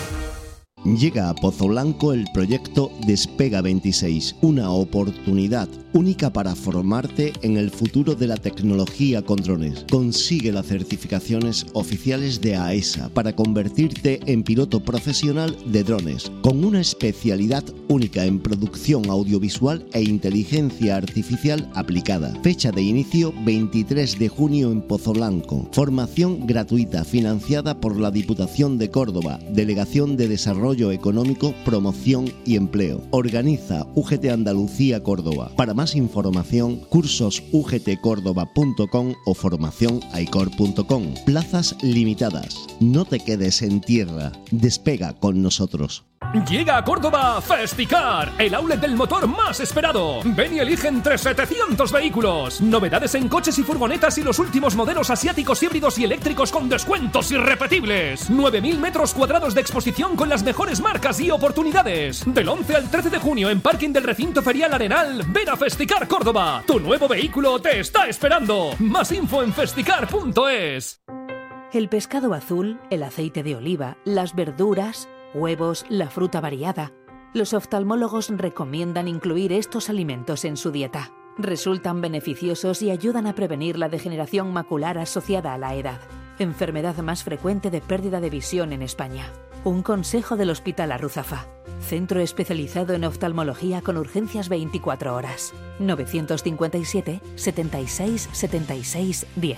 Llega a Pozo Blanco el proyecto Despega veintiséis, una oportunidad única para formarte en el futuro de la tecnología con drones. Consigue las certificaciones oficiales de A E S A para convertirte en piloto profesional de drones, con una especialidad única en producción audiovisual e inteligencia artificial aplicada. Fecha de inicio veintitrés de junio en Pozo Blanco. Formación gratuita financiada por la Diputación de Córdoba, Delegación de Desarrollo Económico, Promoción y Empleo. Organiza U G T Andalucía Córdoba. Para más información, cursos u g t córdoba punto com o formación aicor punto com. Plazas limitadas. No te quedes en tierra. Despega con nosotros. Llega a Córdoba Festicar, el outlet del motor más esperado. Ven y elige entre setecientos vehículos. Novedades en coches y furgonetas y los últimos modelos asiáticos, híbridos y eléctricos con descuentos irrepetibles. nueve mil metros cuadrados de exposición con las mejores marcas y oportunidades. Del once al trece de junio en parking del recinto ferial Arenal. Ven a Festicar Córdoba. Tu nuevo vehículo te está esperando. Más info en festicar punto es. El pescado azul, el aceite de oliva, las verduras, huevos, la fruta variada. Los oftalmólogos recomiendan incluir estos alimentos en su dieta. Resultan beneficiosos y ayudan a prevenir la degeneración macular asociada a la edad, enfermedad más frecuente de pérdida de visión en España. Un consejo del Hospital Arruzafa, centro especializado en oftalmología con urgencias veinticuatro horas. novecientos cincuenta y siete, setenta y seis, setenta y seis, diez.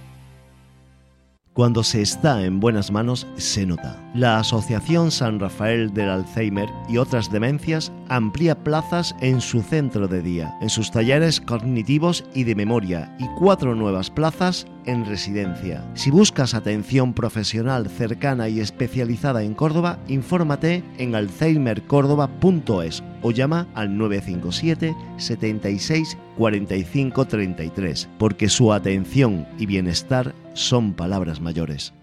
Cuando se está en buenas manos, se nota. La Asociación San Rafael del Alzheimer y otras demencias amplía plazas en su centro de día, en sus talleres cognitivos y de memoria, y cuatro nuevas plazas en residencia. Si buscas atención profesional cercana y especializada en Córdoba, infórmate en alzheimer córdoba punto es o llama al nueve cinco siete, setenta y seis, cuarenta y cinco, treinta y tres, porque su atención y bienestar son palabras mayores.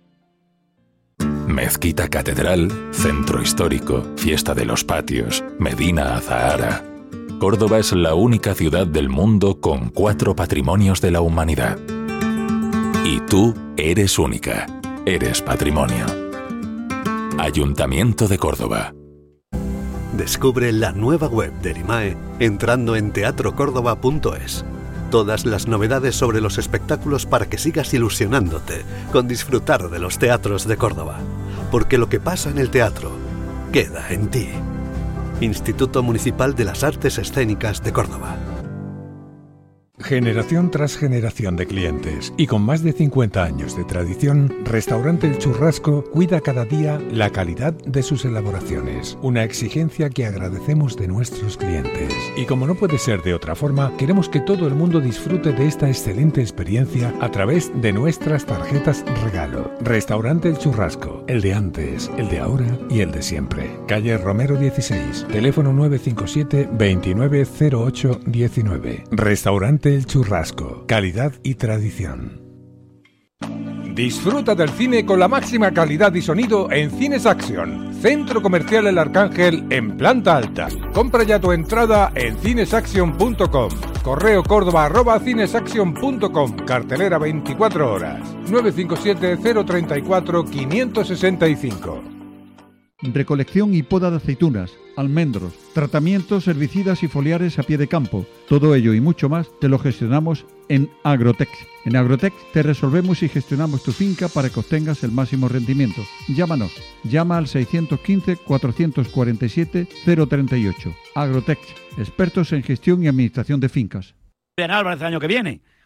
Mezquita Catedral, Centro Histórico, Fiesta de los Patios, Medina Azahara. Córdoba es la única ciudad del mundo con cuatro patrimonios de la humanidad. Y tú eres única, eres patrimonio. Ayuntamiento de Córdoba. Descubre la nueva web del I M A E entrando en teatro córdoba punto es. Todas las novedades sobre los espectáculos para que sigas ilusionándote con disfrutar de los teatros de Córdoba. Porque lo que pasa en el teatro queda en ti. Instituto Municipal de las Artes Escénicas de Córdoba. Generación tras generación de clientes y con más de cincuenta años de tradición, Restaurante El Churrasco cuida cada día la calidad de sus elaboraciones, una exigencia que agradecemos de nuestros clientes. Y como no puede ser de otra forma, queremos que todo el mundo disfrute de esta excelente experiencia a través de nuestras tarjetas regalo. Restaurante El Churrasco, el de antes, el de ahora y el de siempre. Calle Romero dieciséis, teléfono nueve cinco siete, veintinueve cero ocho diecinueve. Restaurante El Churrasco, calidad y tradición. Disfruta del cine con la máxima calidad y sonido en Cines Action, Centro Comercial El Arcángel en planta alta. Compra ya tu entrada en cines action punto com. Correo córdoba arroba cinesaction punto com. Cartelera veinticuatro horas. nueve cinco siete, cero tres cuatro, cinco seis cinco. Recolección y poda de aceitunas, almendros, tratamientos herbicidas y foliares a pie de campo. Todo ello y mucho más te lo gestionamos en Agrotech. En Agrotech te resolvemos y gestionamos tu finca para que obtengas el máximo rendimiento. Llámanos. Llama al seiscientos quince, cuatrocientos cuarenta y siete, cero treinta y ocho. Agrotech, expertos en gestión y administración de fincas. Álvarez el año que viene.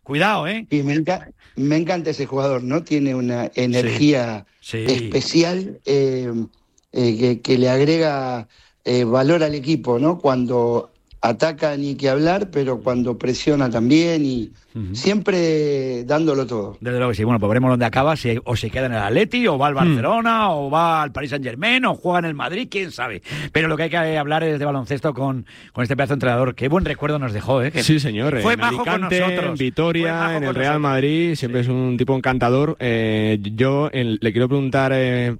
Cuidado, ¿eh? Y me, enca- me encanta ese jugador, ¿no? Tiene una energía Sí, sí. especial eh, eh, que, que le agrega eh, valor al equipo, ¿no? Cuando ataca ni que hablar, pero cuando presiona también y uh-huh. siempre dándolo todo. Desde luego que sí. Bueno, pues veremos dónde acaba, si o se queda en el Atleti, o va al Barcelona, mm. o va al Paris Saint-Germain, o juega en el Madrid, quién sabe. Pero lo que hay que hablar es de baloncesto con, con este pedazo de entrenador. Qué buen recuerdo nos dejó, ¿eh? Que sí, señor. Fue en majo Alicante, con nosotros. en Vitoria, en el Real nosotros. Madrid, siempre sí. es un tipo encantador. Eh, yo en, le quiero preguntar... Eh,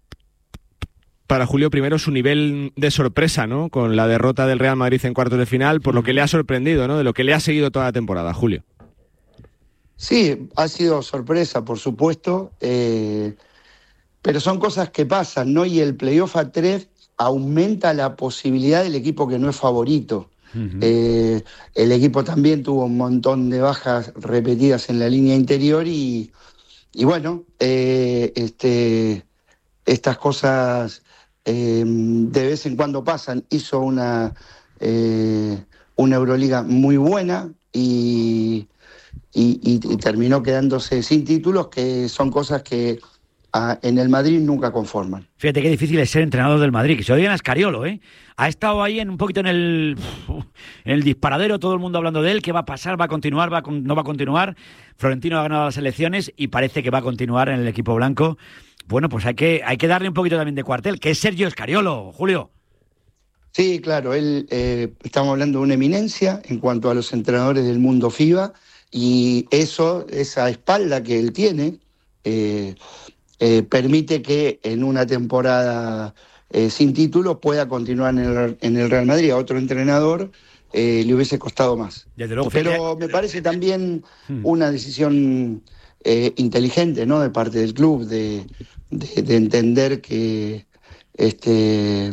para Julio, primero su nivel de sorpresa, ¿no? Con la derrota del Real Madrid en cuartos de final, por lo que le ha sorprendido, ¿no? De lo que le ha seguido toda la temporada, Julio. Sí, ha sido sorpresa, por supuesto, eh, pero son cosas que pasan, ¿no? Y el playoff a tres aumenta la posibilidad del equipo que no es favorito. Uh-huh. Eh, el equipo también tuvo un montón de bajas repetidas en la línea interior y, y bueno, eh, este, estas cosas... Eh, de vez en cuando pasan. Hizo una, eh, una Euroliga muy buena y, y, y, y terminó quedándose sin títulos, que son cosas que a, en el Madrid nunca conforman. Fíjate qué difícil es ser entrenador del Madrid, que se lo digan a Scariolo, ¿eh? Ha estado ahí en un poquito en el, en el disparadero, todo el mundo hablando de él, qué va a pasar, va a continuar, va a, no va a continuar. Florentino ha ganado las elecciones y parece que va a continuar en el equipo blanco. Bueno, pues hay que, hay que darle un poquito también de cuartel, que es Sergio Scariolo, Julio. Sí, claro, él eh, estamos hablando de una eminencia en cuanto a los entrenadores del mundo FIBA, y eso, esa espalda que él tiene, eh, eh, permite que en una temporada eh, sin título pueda continuar en el, en el Real Madrid. A otro entrenador eh, le hubiese costado más. Desde luego, pero me parece también una decisión eh, inteligente, ¿no?, de parte del club, de, de, de entender que este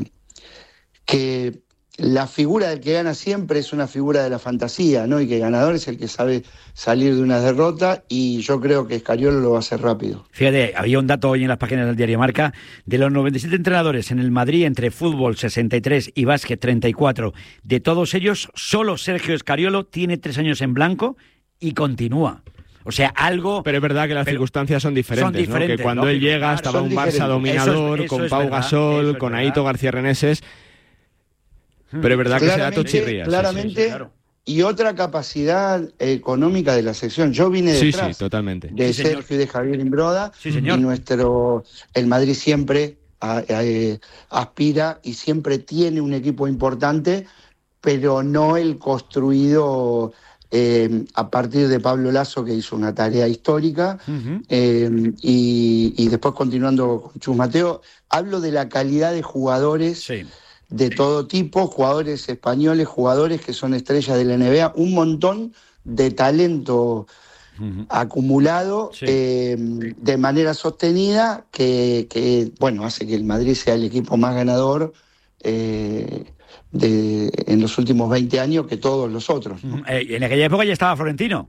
que la figura del que gana siempre es una figura de la fantasía, ¿no? Y que el ganador es el que sabe salir de una derrota, y yo creo que Scariolo lo va a hacer rápido. Fíjate, había un dato hoy en las páginas del Diario Marca: de los noventa y siete entrenadores en el Madrid, entre fútbol sesenta y tres y básquet treinta y cuatro, de todos ellos, solo Sergio Scariolo tiene tres años en blanco y continúa. O sea, algo... Pero es verdad que las circunstancias son diferentes, son diferentes, ¿no? Que cuando lógico, él llega claro, estaba un Barça diferentes. dominador, eso es, eso con es Pau verdad, Gasol, es con verdad. Aito García Reneses. Pero es verdad que ese dato chirría. Claramente, sí, sí, sí, claro. Y otra capacidad económica de la sección. Yo vine detrás sí, sí, totalmente. de sí, Sergio y de Javier Imbroda, sí, señor. Y nuestro, el Madrid siempre a, a, a, aspira y siempre tiene un equipo importante, pero no el construido... Eh, a partir de Pablo Lasso, que hizo una tarea histórica, uh-huh. eh, y, y después continuando con Chus Mateo. Hablo de la calidad de jugadores sí. de todo tipo, jugadores españoles, jugadores que son estrellas de la N B A, un montón de talento uh-huh. acumulado sí. eh, de manera sostenida, que, que bueno, hace que el Madrid sea el equipo más ganador eh, De, en los últimos veinte años que todos los otros, ¿no? Eh, en aquella época ya estaba Florentino.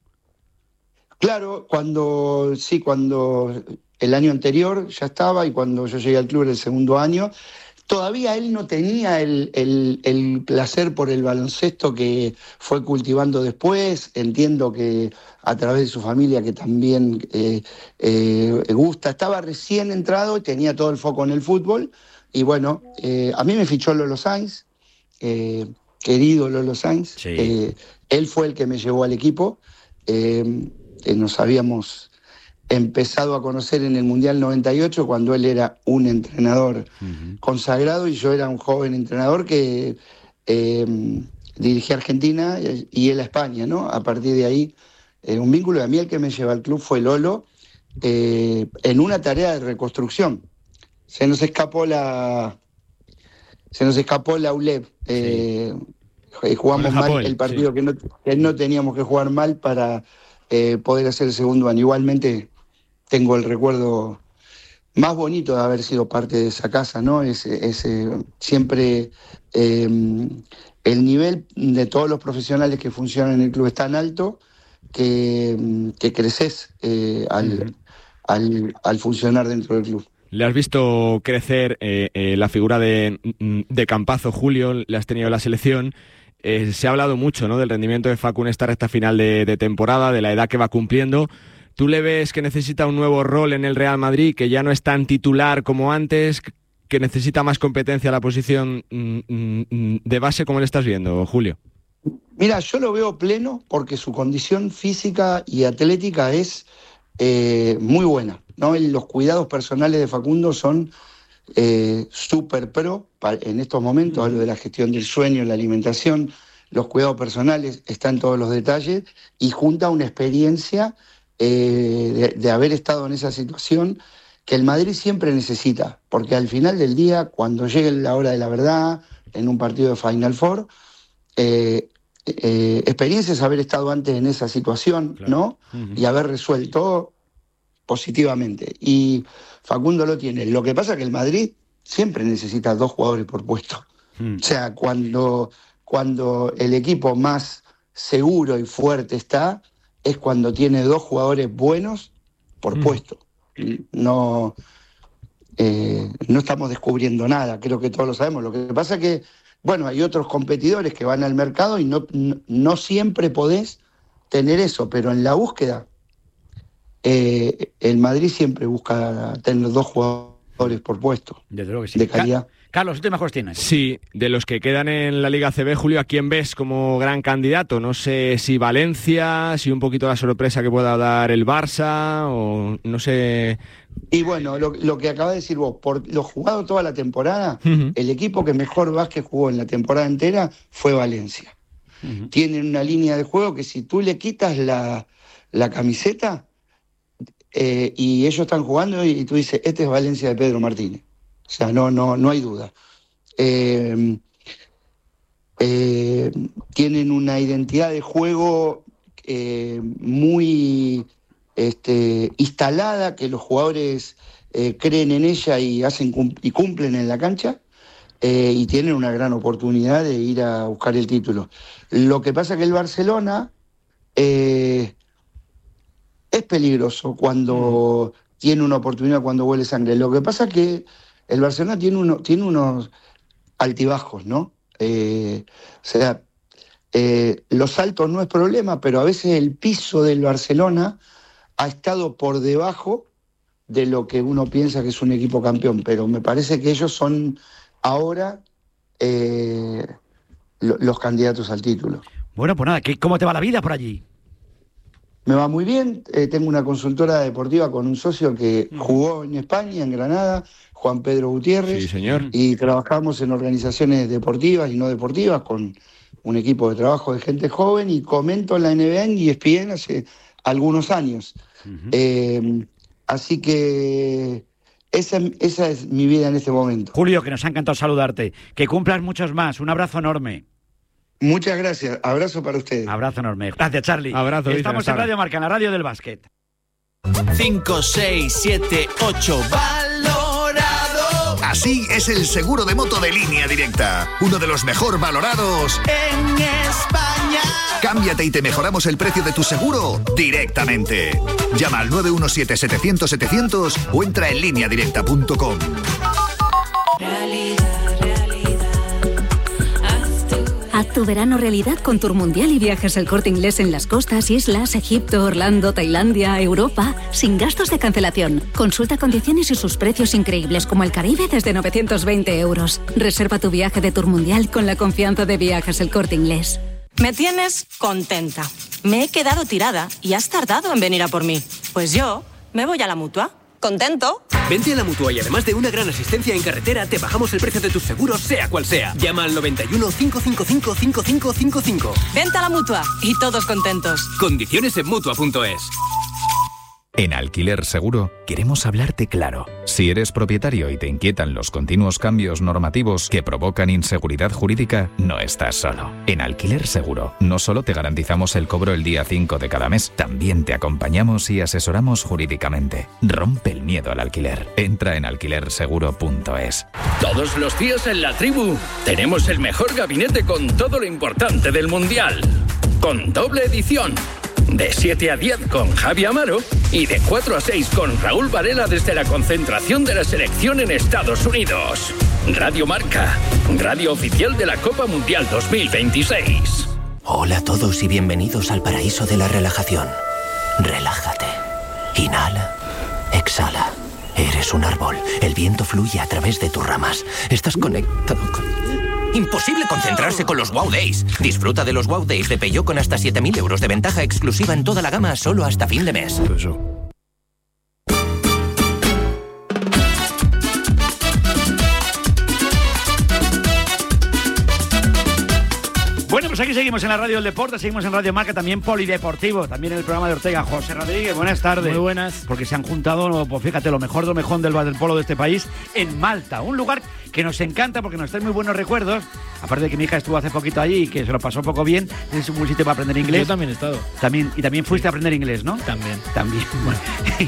Claro, cuando sí, cuando el año anterior ya estaba, y cuando yo llegué al club el segundo año, todavía él no tenía el, el, el placer por el baloncesto que fue cultivando después. Entiendo que a través de su familia, que también eh, eh, gusta, estaba recién entrado y tenía todo el foco en el fútbol. Y bueno, eh, a mí me fichó Lolo Sainz, Eh, querido Lolo Sainz, sí. eh, él fue el que me llevó al equipo, eh, eh, nos habíamos empezado a conocer en el Mundial noventa y ocho, cuando él era un entrenador uh-huh. consagrado y yo era un joven entrenador que eh, dirigía a Argentina y él a España, ¿no? A partir de ahí, eh, un vínculo. A mí el que me llevó al club fue Lolo, eh, en una tarea de reconstrucción. Se nos escapó la... Se nos escapó la U L E P, eh, sí. jugamos mal Japón, el partido sí. que, no, que no teníamos que jugar mal para eh, poder hacer el segundo año. Igualmente tengo el recuerdo más bonito de haber sido parte de esa casa, ¿no? Es, es eh, siempre eh, el nivel de todos los profesionales que funcionan en el club es tan alto que, que creces eh, al, uh-huh. al, al funcionar dentro del club. Le has visto crecer eh, eh, la figura de, de Campazzo, Julio, le has tenido en la selección. Eh, se ha hablado mucho, ¿no?, del rendimiento de Facu en esta recta final de, de temporada, de la edad que va cumpliendo. ¿Tú le ves que necesita un nuevo rol en el Real Madrid, que ya no es tan titular como antes, que necesita más competencia a la posición de base? ¿Cómo le estás viendo, Julio? Mira, yo lo veo pleno porque su condición física y atlética es eh, muy buena, ¿no? Los cuidados personales de Facundo son eh, súper pro en estos momentos. Hablo de la gestión del sueño, la alimentación, los cuidados personales, están todos los detalles, y junta una experiencia eh, de, de haber estado en esa situación que el Madrid siempre necesita, porque al final del día, cuando llegue la hora de la verdad, en un partido de Final Four, eh, eh, experiencia es haber estado antes en esa situación, claro, ¿no? Uh-huh. Y haber resuelto positivamente. Y Facundo lo tiene. Lo que pasa es que el Madrid siempre necesita dos jugadores por puesto. Uh-huh. O sea, cuando, cuando el equipo más seguro y fuerte está, es cuando tiene dos jugadores buenos por uh-huh. puesto. No, eh, no estamos descubriendo nada, creo que todos lo sabemos. Lo que pasa es que, bueno, hay otros competidores que van al mercado y no, no, no siempre podés tener eso, pero en la búsqueda, eh, el Madrid siempre busca tener dos jugadores por puesto. Desde luego que sí. De calidad. Carlos, ¿tú mejor tienes? Sí, de los que quedan en la Liga A C B, Julio, ¿a quién ves como gran candidato? No sé si Valencia, si un poquito la sorpresa que pueda dar el Barça, o no sé... Y bueno, lo, lo que acabas de decir vos, por lo jugado toda la temporada, uh-huh. el equipo que mejor básquet jugó en la temporada entera fue Valencia. Uh-huh. Tienen una línea de juego que si tú le quitas la, la camiseta eh, y ellos están jugando y tú dices, este es Valencia de Pedro Martínez. O sea, no, no, no hay duda. Eh, eh, tienen una identidad de juego eh, muy este, instalada, que los jugadores eh, creen en ella y hacen y cumplen en la cancha, eh, y tienen una gran oportunidad de ir a buscar el título. Lo que pasa es que el Barcelona eh, es peligroso cuando mm. tiene una oportunidad, cuando huele sangre. Lo que pasa es que el Barcelona tiene, uno, tiene unos altibajos, ¿no? Eh, o sea, eh, los altos no es problema, pero a veces el piso del Barcelona ha estado por debajo de lo que uno piensa que es un equipo campeón, pero me parece que ellos son ahora eh, lo, los candidatos al título. Bueno, pues nada, ¿cómo te va la vida por allí? Me va muy bien, eh, tengo una consultora deportiva con un socio que jugó en España, en Granada, Juan Pedro Gutiérrez. Sí, señor. Y trabajamos en organizaciones deportivas y no deportivas con un equipo de trabajo de gente joven, y comento en la N B A en E S P N hace algunos años. Uh-huh. Eh, así que esa, esa es mi vida en este momento. Julio, que nos ha encantado saludarte. Que cumplas muchos más. Un abrazo enorme. Muchas gracias. Abrazo para ustedes. Abrazo enorme. Gracias, Charlie. Abrazo. Estamos en Radio Marca, en la radio del básquet. cinco, seis, siete, ocho. Valorado. Así es el seguro de moto de Línea Directa. Uno de los mejor valorados en España. Cámbiate y te mejoramos el precio de tu seguro directamente. Llama al nueve uno siete, setecientos, setecientos o entra en línea directa punto com. Haz tu verano realidad con Tour Mundial y Viajes El Corte Inglés en las costas, islas, Egipto, Orlando, Tailandia, Europa, sin gastos de cancelación. Consulta condiciones y sus precios increíbles, como el Caribe desde novecientos veinte euros. Reserva tu viaje de Tour Mundial con la confianza de Viajes El Corte Inglés. Me tienes contenta. Me he quedado tirada y has tardado en venir a por mí. Pues yo me voy a la Mutua. ¿Contento? Vente a la Mutua y además de una gran asistencia en carretera, te bajamos el precio de tus seguros, sea cual sea. Llama al noventa y uno, cinco cinco cinco, cinco cinco cinco cinco. Vente a la Mutua y todos contentos. Condiciones en Mutua punto es. En Alquiler Seguro queremos hablarte claro. Si eres propietario y te inquietan los continuos cambios normativos que provocan inseguridad jurídica, no estás solo. En Alquiler Seguro no solo te garantizamos el cobro el día cinco de cada mes, también te acompañamos y asesoramos jurídicamente. Rompe el miedo al alquiler. Entra en alquiler seguro punto es. Todos los días en la tribu tenemos el mejor gabinete con todo lo importante del Mundial. Con doble edición. De siete a diez con Javi Amaro y de cuatro a seis con Raúl Varela desde la concentración de la selección en Estados Unidos. Radio Marca, radio oficial de la Copa Mundial dos mil veintiséis. Hola a todos y bienvenidos al paraíso de la relajación. Relájate. Inhala. Exhala. Eres un árbol. El viento fluye a través de tus ramas. Estás conectado con... Imposible concentrarse con los Wow Days. Disfruta de los Wow Days de Peugeot con hasta siete mil euros de ventaja exclusiva en toda la gama solo hasta fin de mes. Eso. Bueno, pues aquí seguimos en la Radio del Deporte, seguimos en Radio Marca, también Polideportivo, también en el programa de Ortega. José Rodríguez, buenas tardes. Muy buenas. Porque se han juntado, pues fíjate, lo mejor de lo mejor del waterpolo de este país en Malta, un lugar que nos encanta porque nos trae muy buenos recuerdos. Aparte de que mi hija estuvo hace poquito allí y que se lo pasó poco bien, es un buen sitio para aprender inglés. Yo también he estado. También, y también fuiste a aprender inglés, ¿no? También. También. Bueno.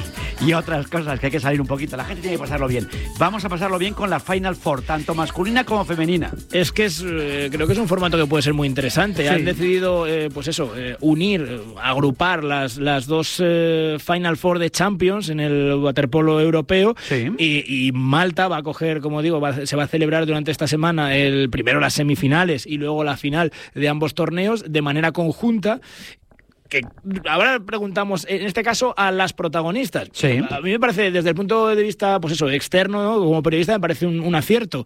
Y otras cosas que hay que salir un poquito. La gente tiene que pasarlo bien. Vamos a pasarlo bien con la Final Four, tanto masculina como femenina. Es que es, eh, creo que es un formato que puede ser muy interesante. Sí. Han decidido, eh, pues eso, eh, unir, eh, agrupar las, las dos eh, Final Four de Champions en el waterpolo europeo. Sí. Y, y Malta va a coger, como digo, va, se va a celebrar durante esta semana el primero las semifinales y luego la final de ambos torneos de manera conjunta. Que ahora preguntamos, en este caso, a las protagonistas. Sí. A mí me parece, desde el punto de vista, pues eso, externo, ¿no? Como periodista, me parece un, un acierto.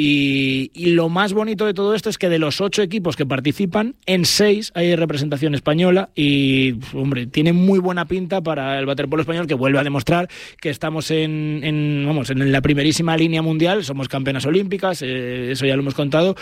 Y, y lo más bonito de todo esto es que de los ocho equipos que participan, en seis hay representación española y, hombre, tiene muy buena pinta para el waterpolo español, que vuelve a demostrar que estamos en, en vamos, en la primerísima línea mundial, somos campeonas olímpicas, eh, eso ya lo hemos contado,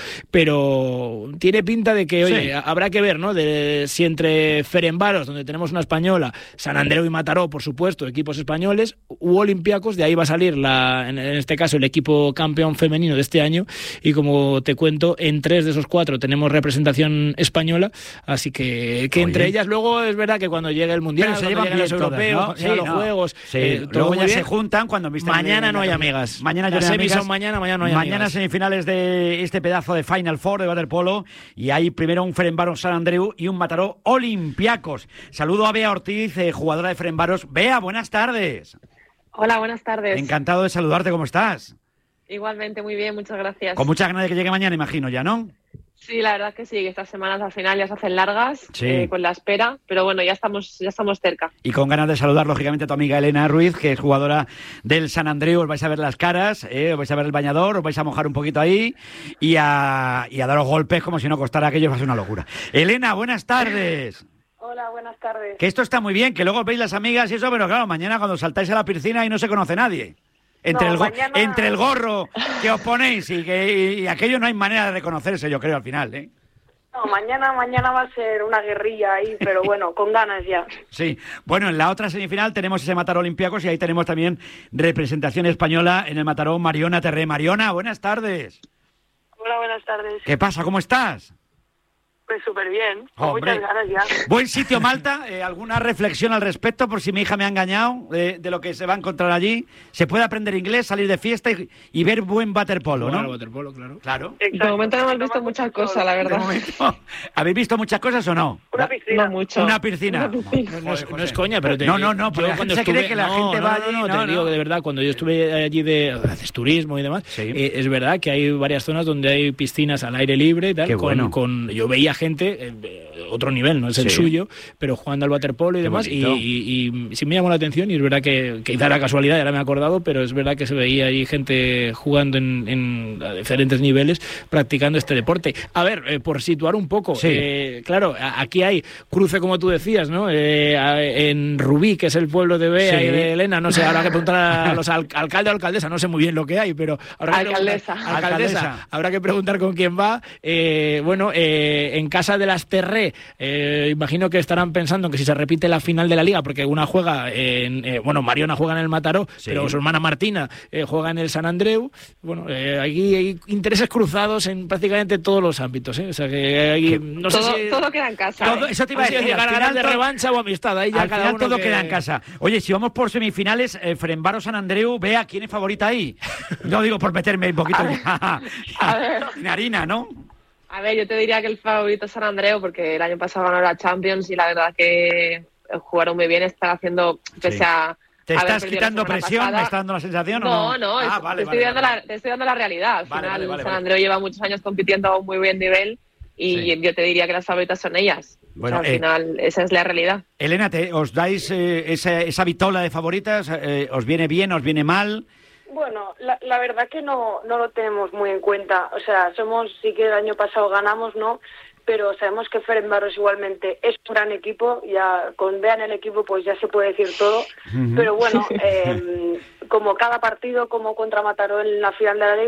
pero tiene pinta de que, oye, sí. habrá que ver, ¿no? De si entre Ferenc Varos, donde tenemos una española, San Andreu y Mataró, por supuesto, equipos españoles, u Olympiacos, de ahí va a salir, la, en este caso, el equipo campeón femenino de este año, y como te cuento, en tres de esos cuatro tenemos representación española, así que, que entre ellas luego es verdad que cuando llegue el Mundial, pero se cuando llevan lleguen los europeos, todas, ¿no? sí, los no. juegos, sí, eh, todo luego ya bien. se juntan cuando visten mañana de, no hay de, amigas, mañana las no hay semis amigas. son mañana, mañana no hay mañana amigas. Semifinales de este pedazo de Final Four de waterpolo, y hay primero un Ferenc Varos San Andreu y un Mataró Olympiacos. Saludo a Bea Ortiz, eh, jugadora de Ferenc Varos. Bea, buenas tardes. Hola, buenas tardes. Encantado de saludarte, ¿cómo estás? Igualmente, muy bien, muchas gracias. Con muchas ganas de que llegue mañana, imagino, ¿ya no? Sí, la verdad que sí, que estas semanas al final ya se hacen largas, sí. eh, con la espera, pero bueno, ya estamos, ya estamos cerca. Y con ganas de saludar, lógicamente, a tu amiga Elena Ruiz, que es jugadora del San Andreu. Os vais a ver las caras, eh, os vais a ver el bañador, os vais a mojar un poquito ahí y a, y a daros golpes como si no costara aquello, va a ser una locura. Elena, buenas tardes. Hola, buenas tardes. Que esto está muy bien, que luego os veis las amigas y eso, pero claro, mañana cuando saltáis a la piscina y no se conoce nadie. Entre, no, el, go- mañana... entre el gorro que os ponéis y, que, y, y aquello no hay manera de reconocerse, yo creo, al final, ¿eh? No, mañana, mañana va a ser una guerrilla ahí, pero bueno, con ganas ya. Sí, bueno, en la otra semifinal tenemos ese Mataró Olympiacos y ahí tenemos también representación española en el Mataró. Mariona Terré. Mariona, buenas tardes. Hola, buenas tardes. ¿Qué pasa? ¿Cómo estás? Pues súper bien, con Hombre, muchas ganas ya. Buen sitio, Malta. Eh, ¿Alguna reflexión al respecto por si mi hija me ha engañado eh, de lo que se va a encontrar allí? ¿Se puede aprender inglés, salir de fiesta y, y ver buen waterpolo, no? Bueno, waterpolo, claro. Claro. De momento no hemos visto muchas cosas, la verdad. De momento, ¿habéis visto muchas cosas o no? Una piscina. No mucho. Una piscina. Una piscina. No, no, es, no es coña, pero te, no, no, no, yo la cuando gente estuve, se cree que la no, gente no, va no, allí. no, No, te digo no. que de verdad, cuando yo estuve allí de haces turismo y demás, sí. eh, es verdad que hay varias zonas donde hay piscinas al aire libre y tal. Qué con, bueno. con, yo veía gente, eh, otro nivel, no es el Sí. suyo, pero jugando al waterpolo y Qué demás, y, bonito. y, y sí me llamó la atención, y es verdad que, que quizá era casualidad, ya me he acordado, pero es verdad que se veía ahí gente jugando en, en a diferentes niveles, practicando este deporte. A ver, eh, por situar un poco, Sí. eh, claro, a- aquí hay cruce, como tú decías, ¿no? Eh, a- en Rubí, que es el pueblo de Bea Sí. y de Elena, no sé, habrá que preguntar a los al- alcalde o alcaldesa, no sé muy bien lo que hay, pero habrá que Alcaldesa. preguntar- alcaldesa, Alcaldesa. habrá que preguntar con quién va. Eh, bueno, eh, en casa de las Terré, eh, imagino que estarán pensando que si se repite la final de la liga, porque una juega en, eh, bueno, Mariona juega en el Mataró, Sí. pero su hermana Martina eh, juega en el San Andreu. Bueno, eh, aquí hay intereses cruzados en prácticamente todos los ámbitos, ¿eh? O sea que hay, no sé todo, si todo queda en casa. Todo- ¿eh? eso te iba a no sé si decir, al ganar final de todo- revancha o amistad. Ahí ya Al cada final uno todo que- queda en casa. Oye, si vamos por semifinales, eh, Ferenc Varos San Andreu, Bea, ¿quién es favorita ahí? No digo por meterme un poquito ya, A ver. en harina, ¿no? A ver, yo te diría que el favorito es San Andreu, porque el año pasado ganó la Champions y la verdad que jugaron muy bien, están haciendo, pese Sí. a, ¿Te haber estás perdido quitando la semana presión? pasada. ¿Me está dando la sensación o No, no? no, Ah, es- vale, te, estoy vale, dando vale. La, te estoy dando la realidad. Al Vale, final, vale, vale, San vale. Andreu lleva muchos años compitiendo a un muy buen nivel y Sí. yo te diría que las favoritas son ellas. Bueno, O sea, al eh, final, esa es la realidad. Elena, ¿te, ¿os dais eh, esa, esa vitola de favoritas? Eh, ¿Os viene bien, os viene mal? Bueno, la, la verdad que no, no lo tenemos muy en cuenta. O sea, somos, sí que el año pasado ganamos, ¿no? Pero sabemos que Ferencváros igualmente es un gran equipo. Ya con vean el equipo, pues ya se puede decir todo. Ujú. Pero bueno, eh, como cada partido, como contra Mataró en la final de la Liga,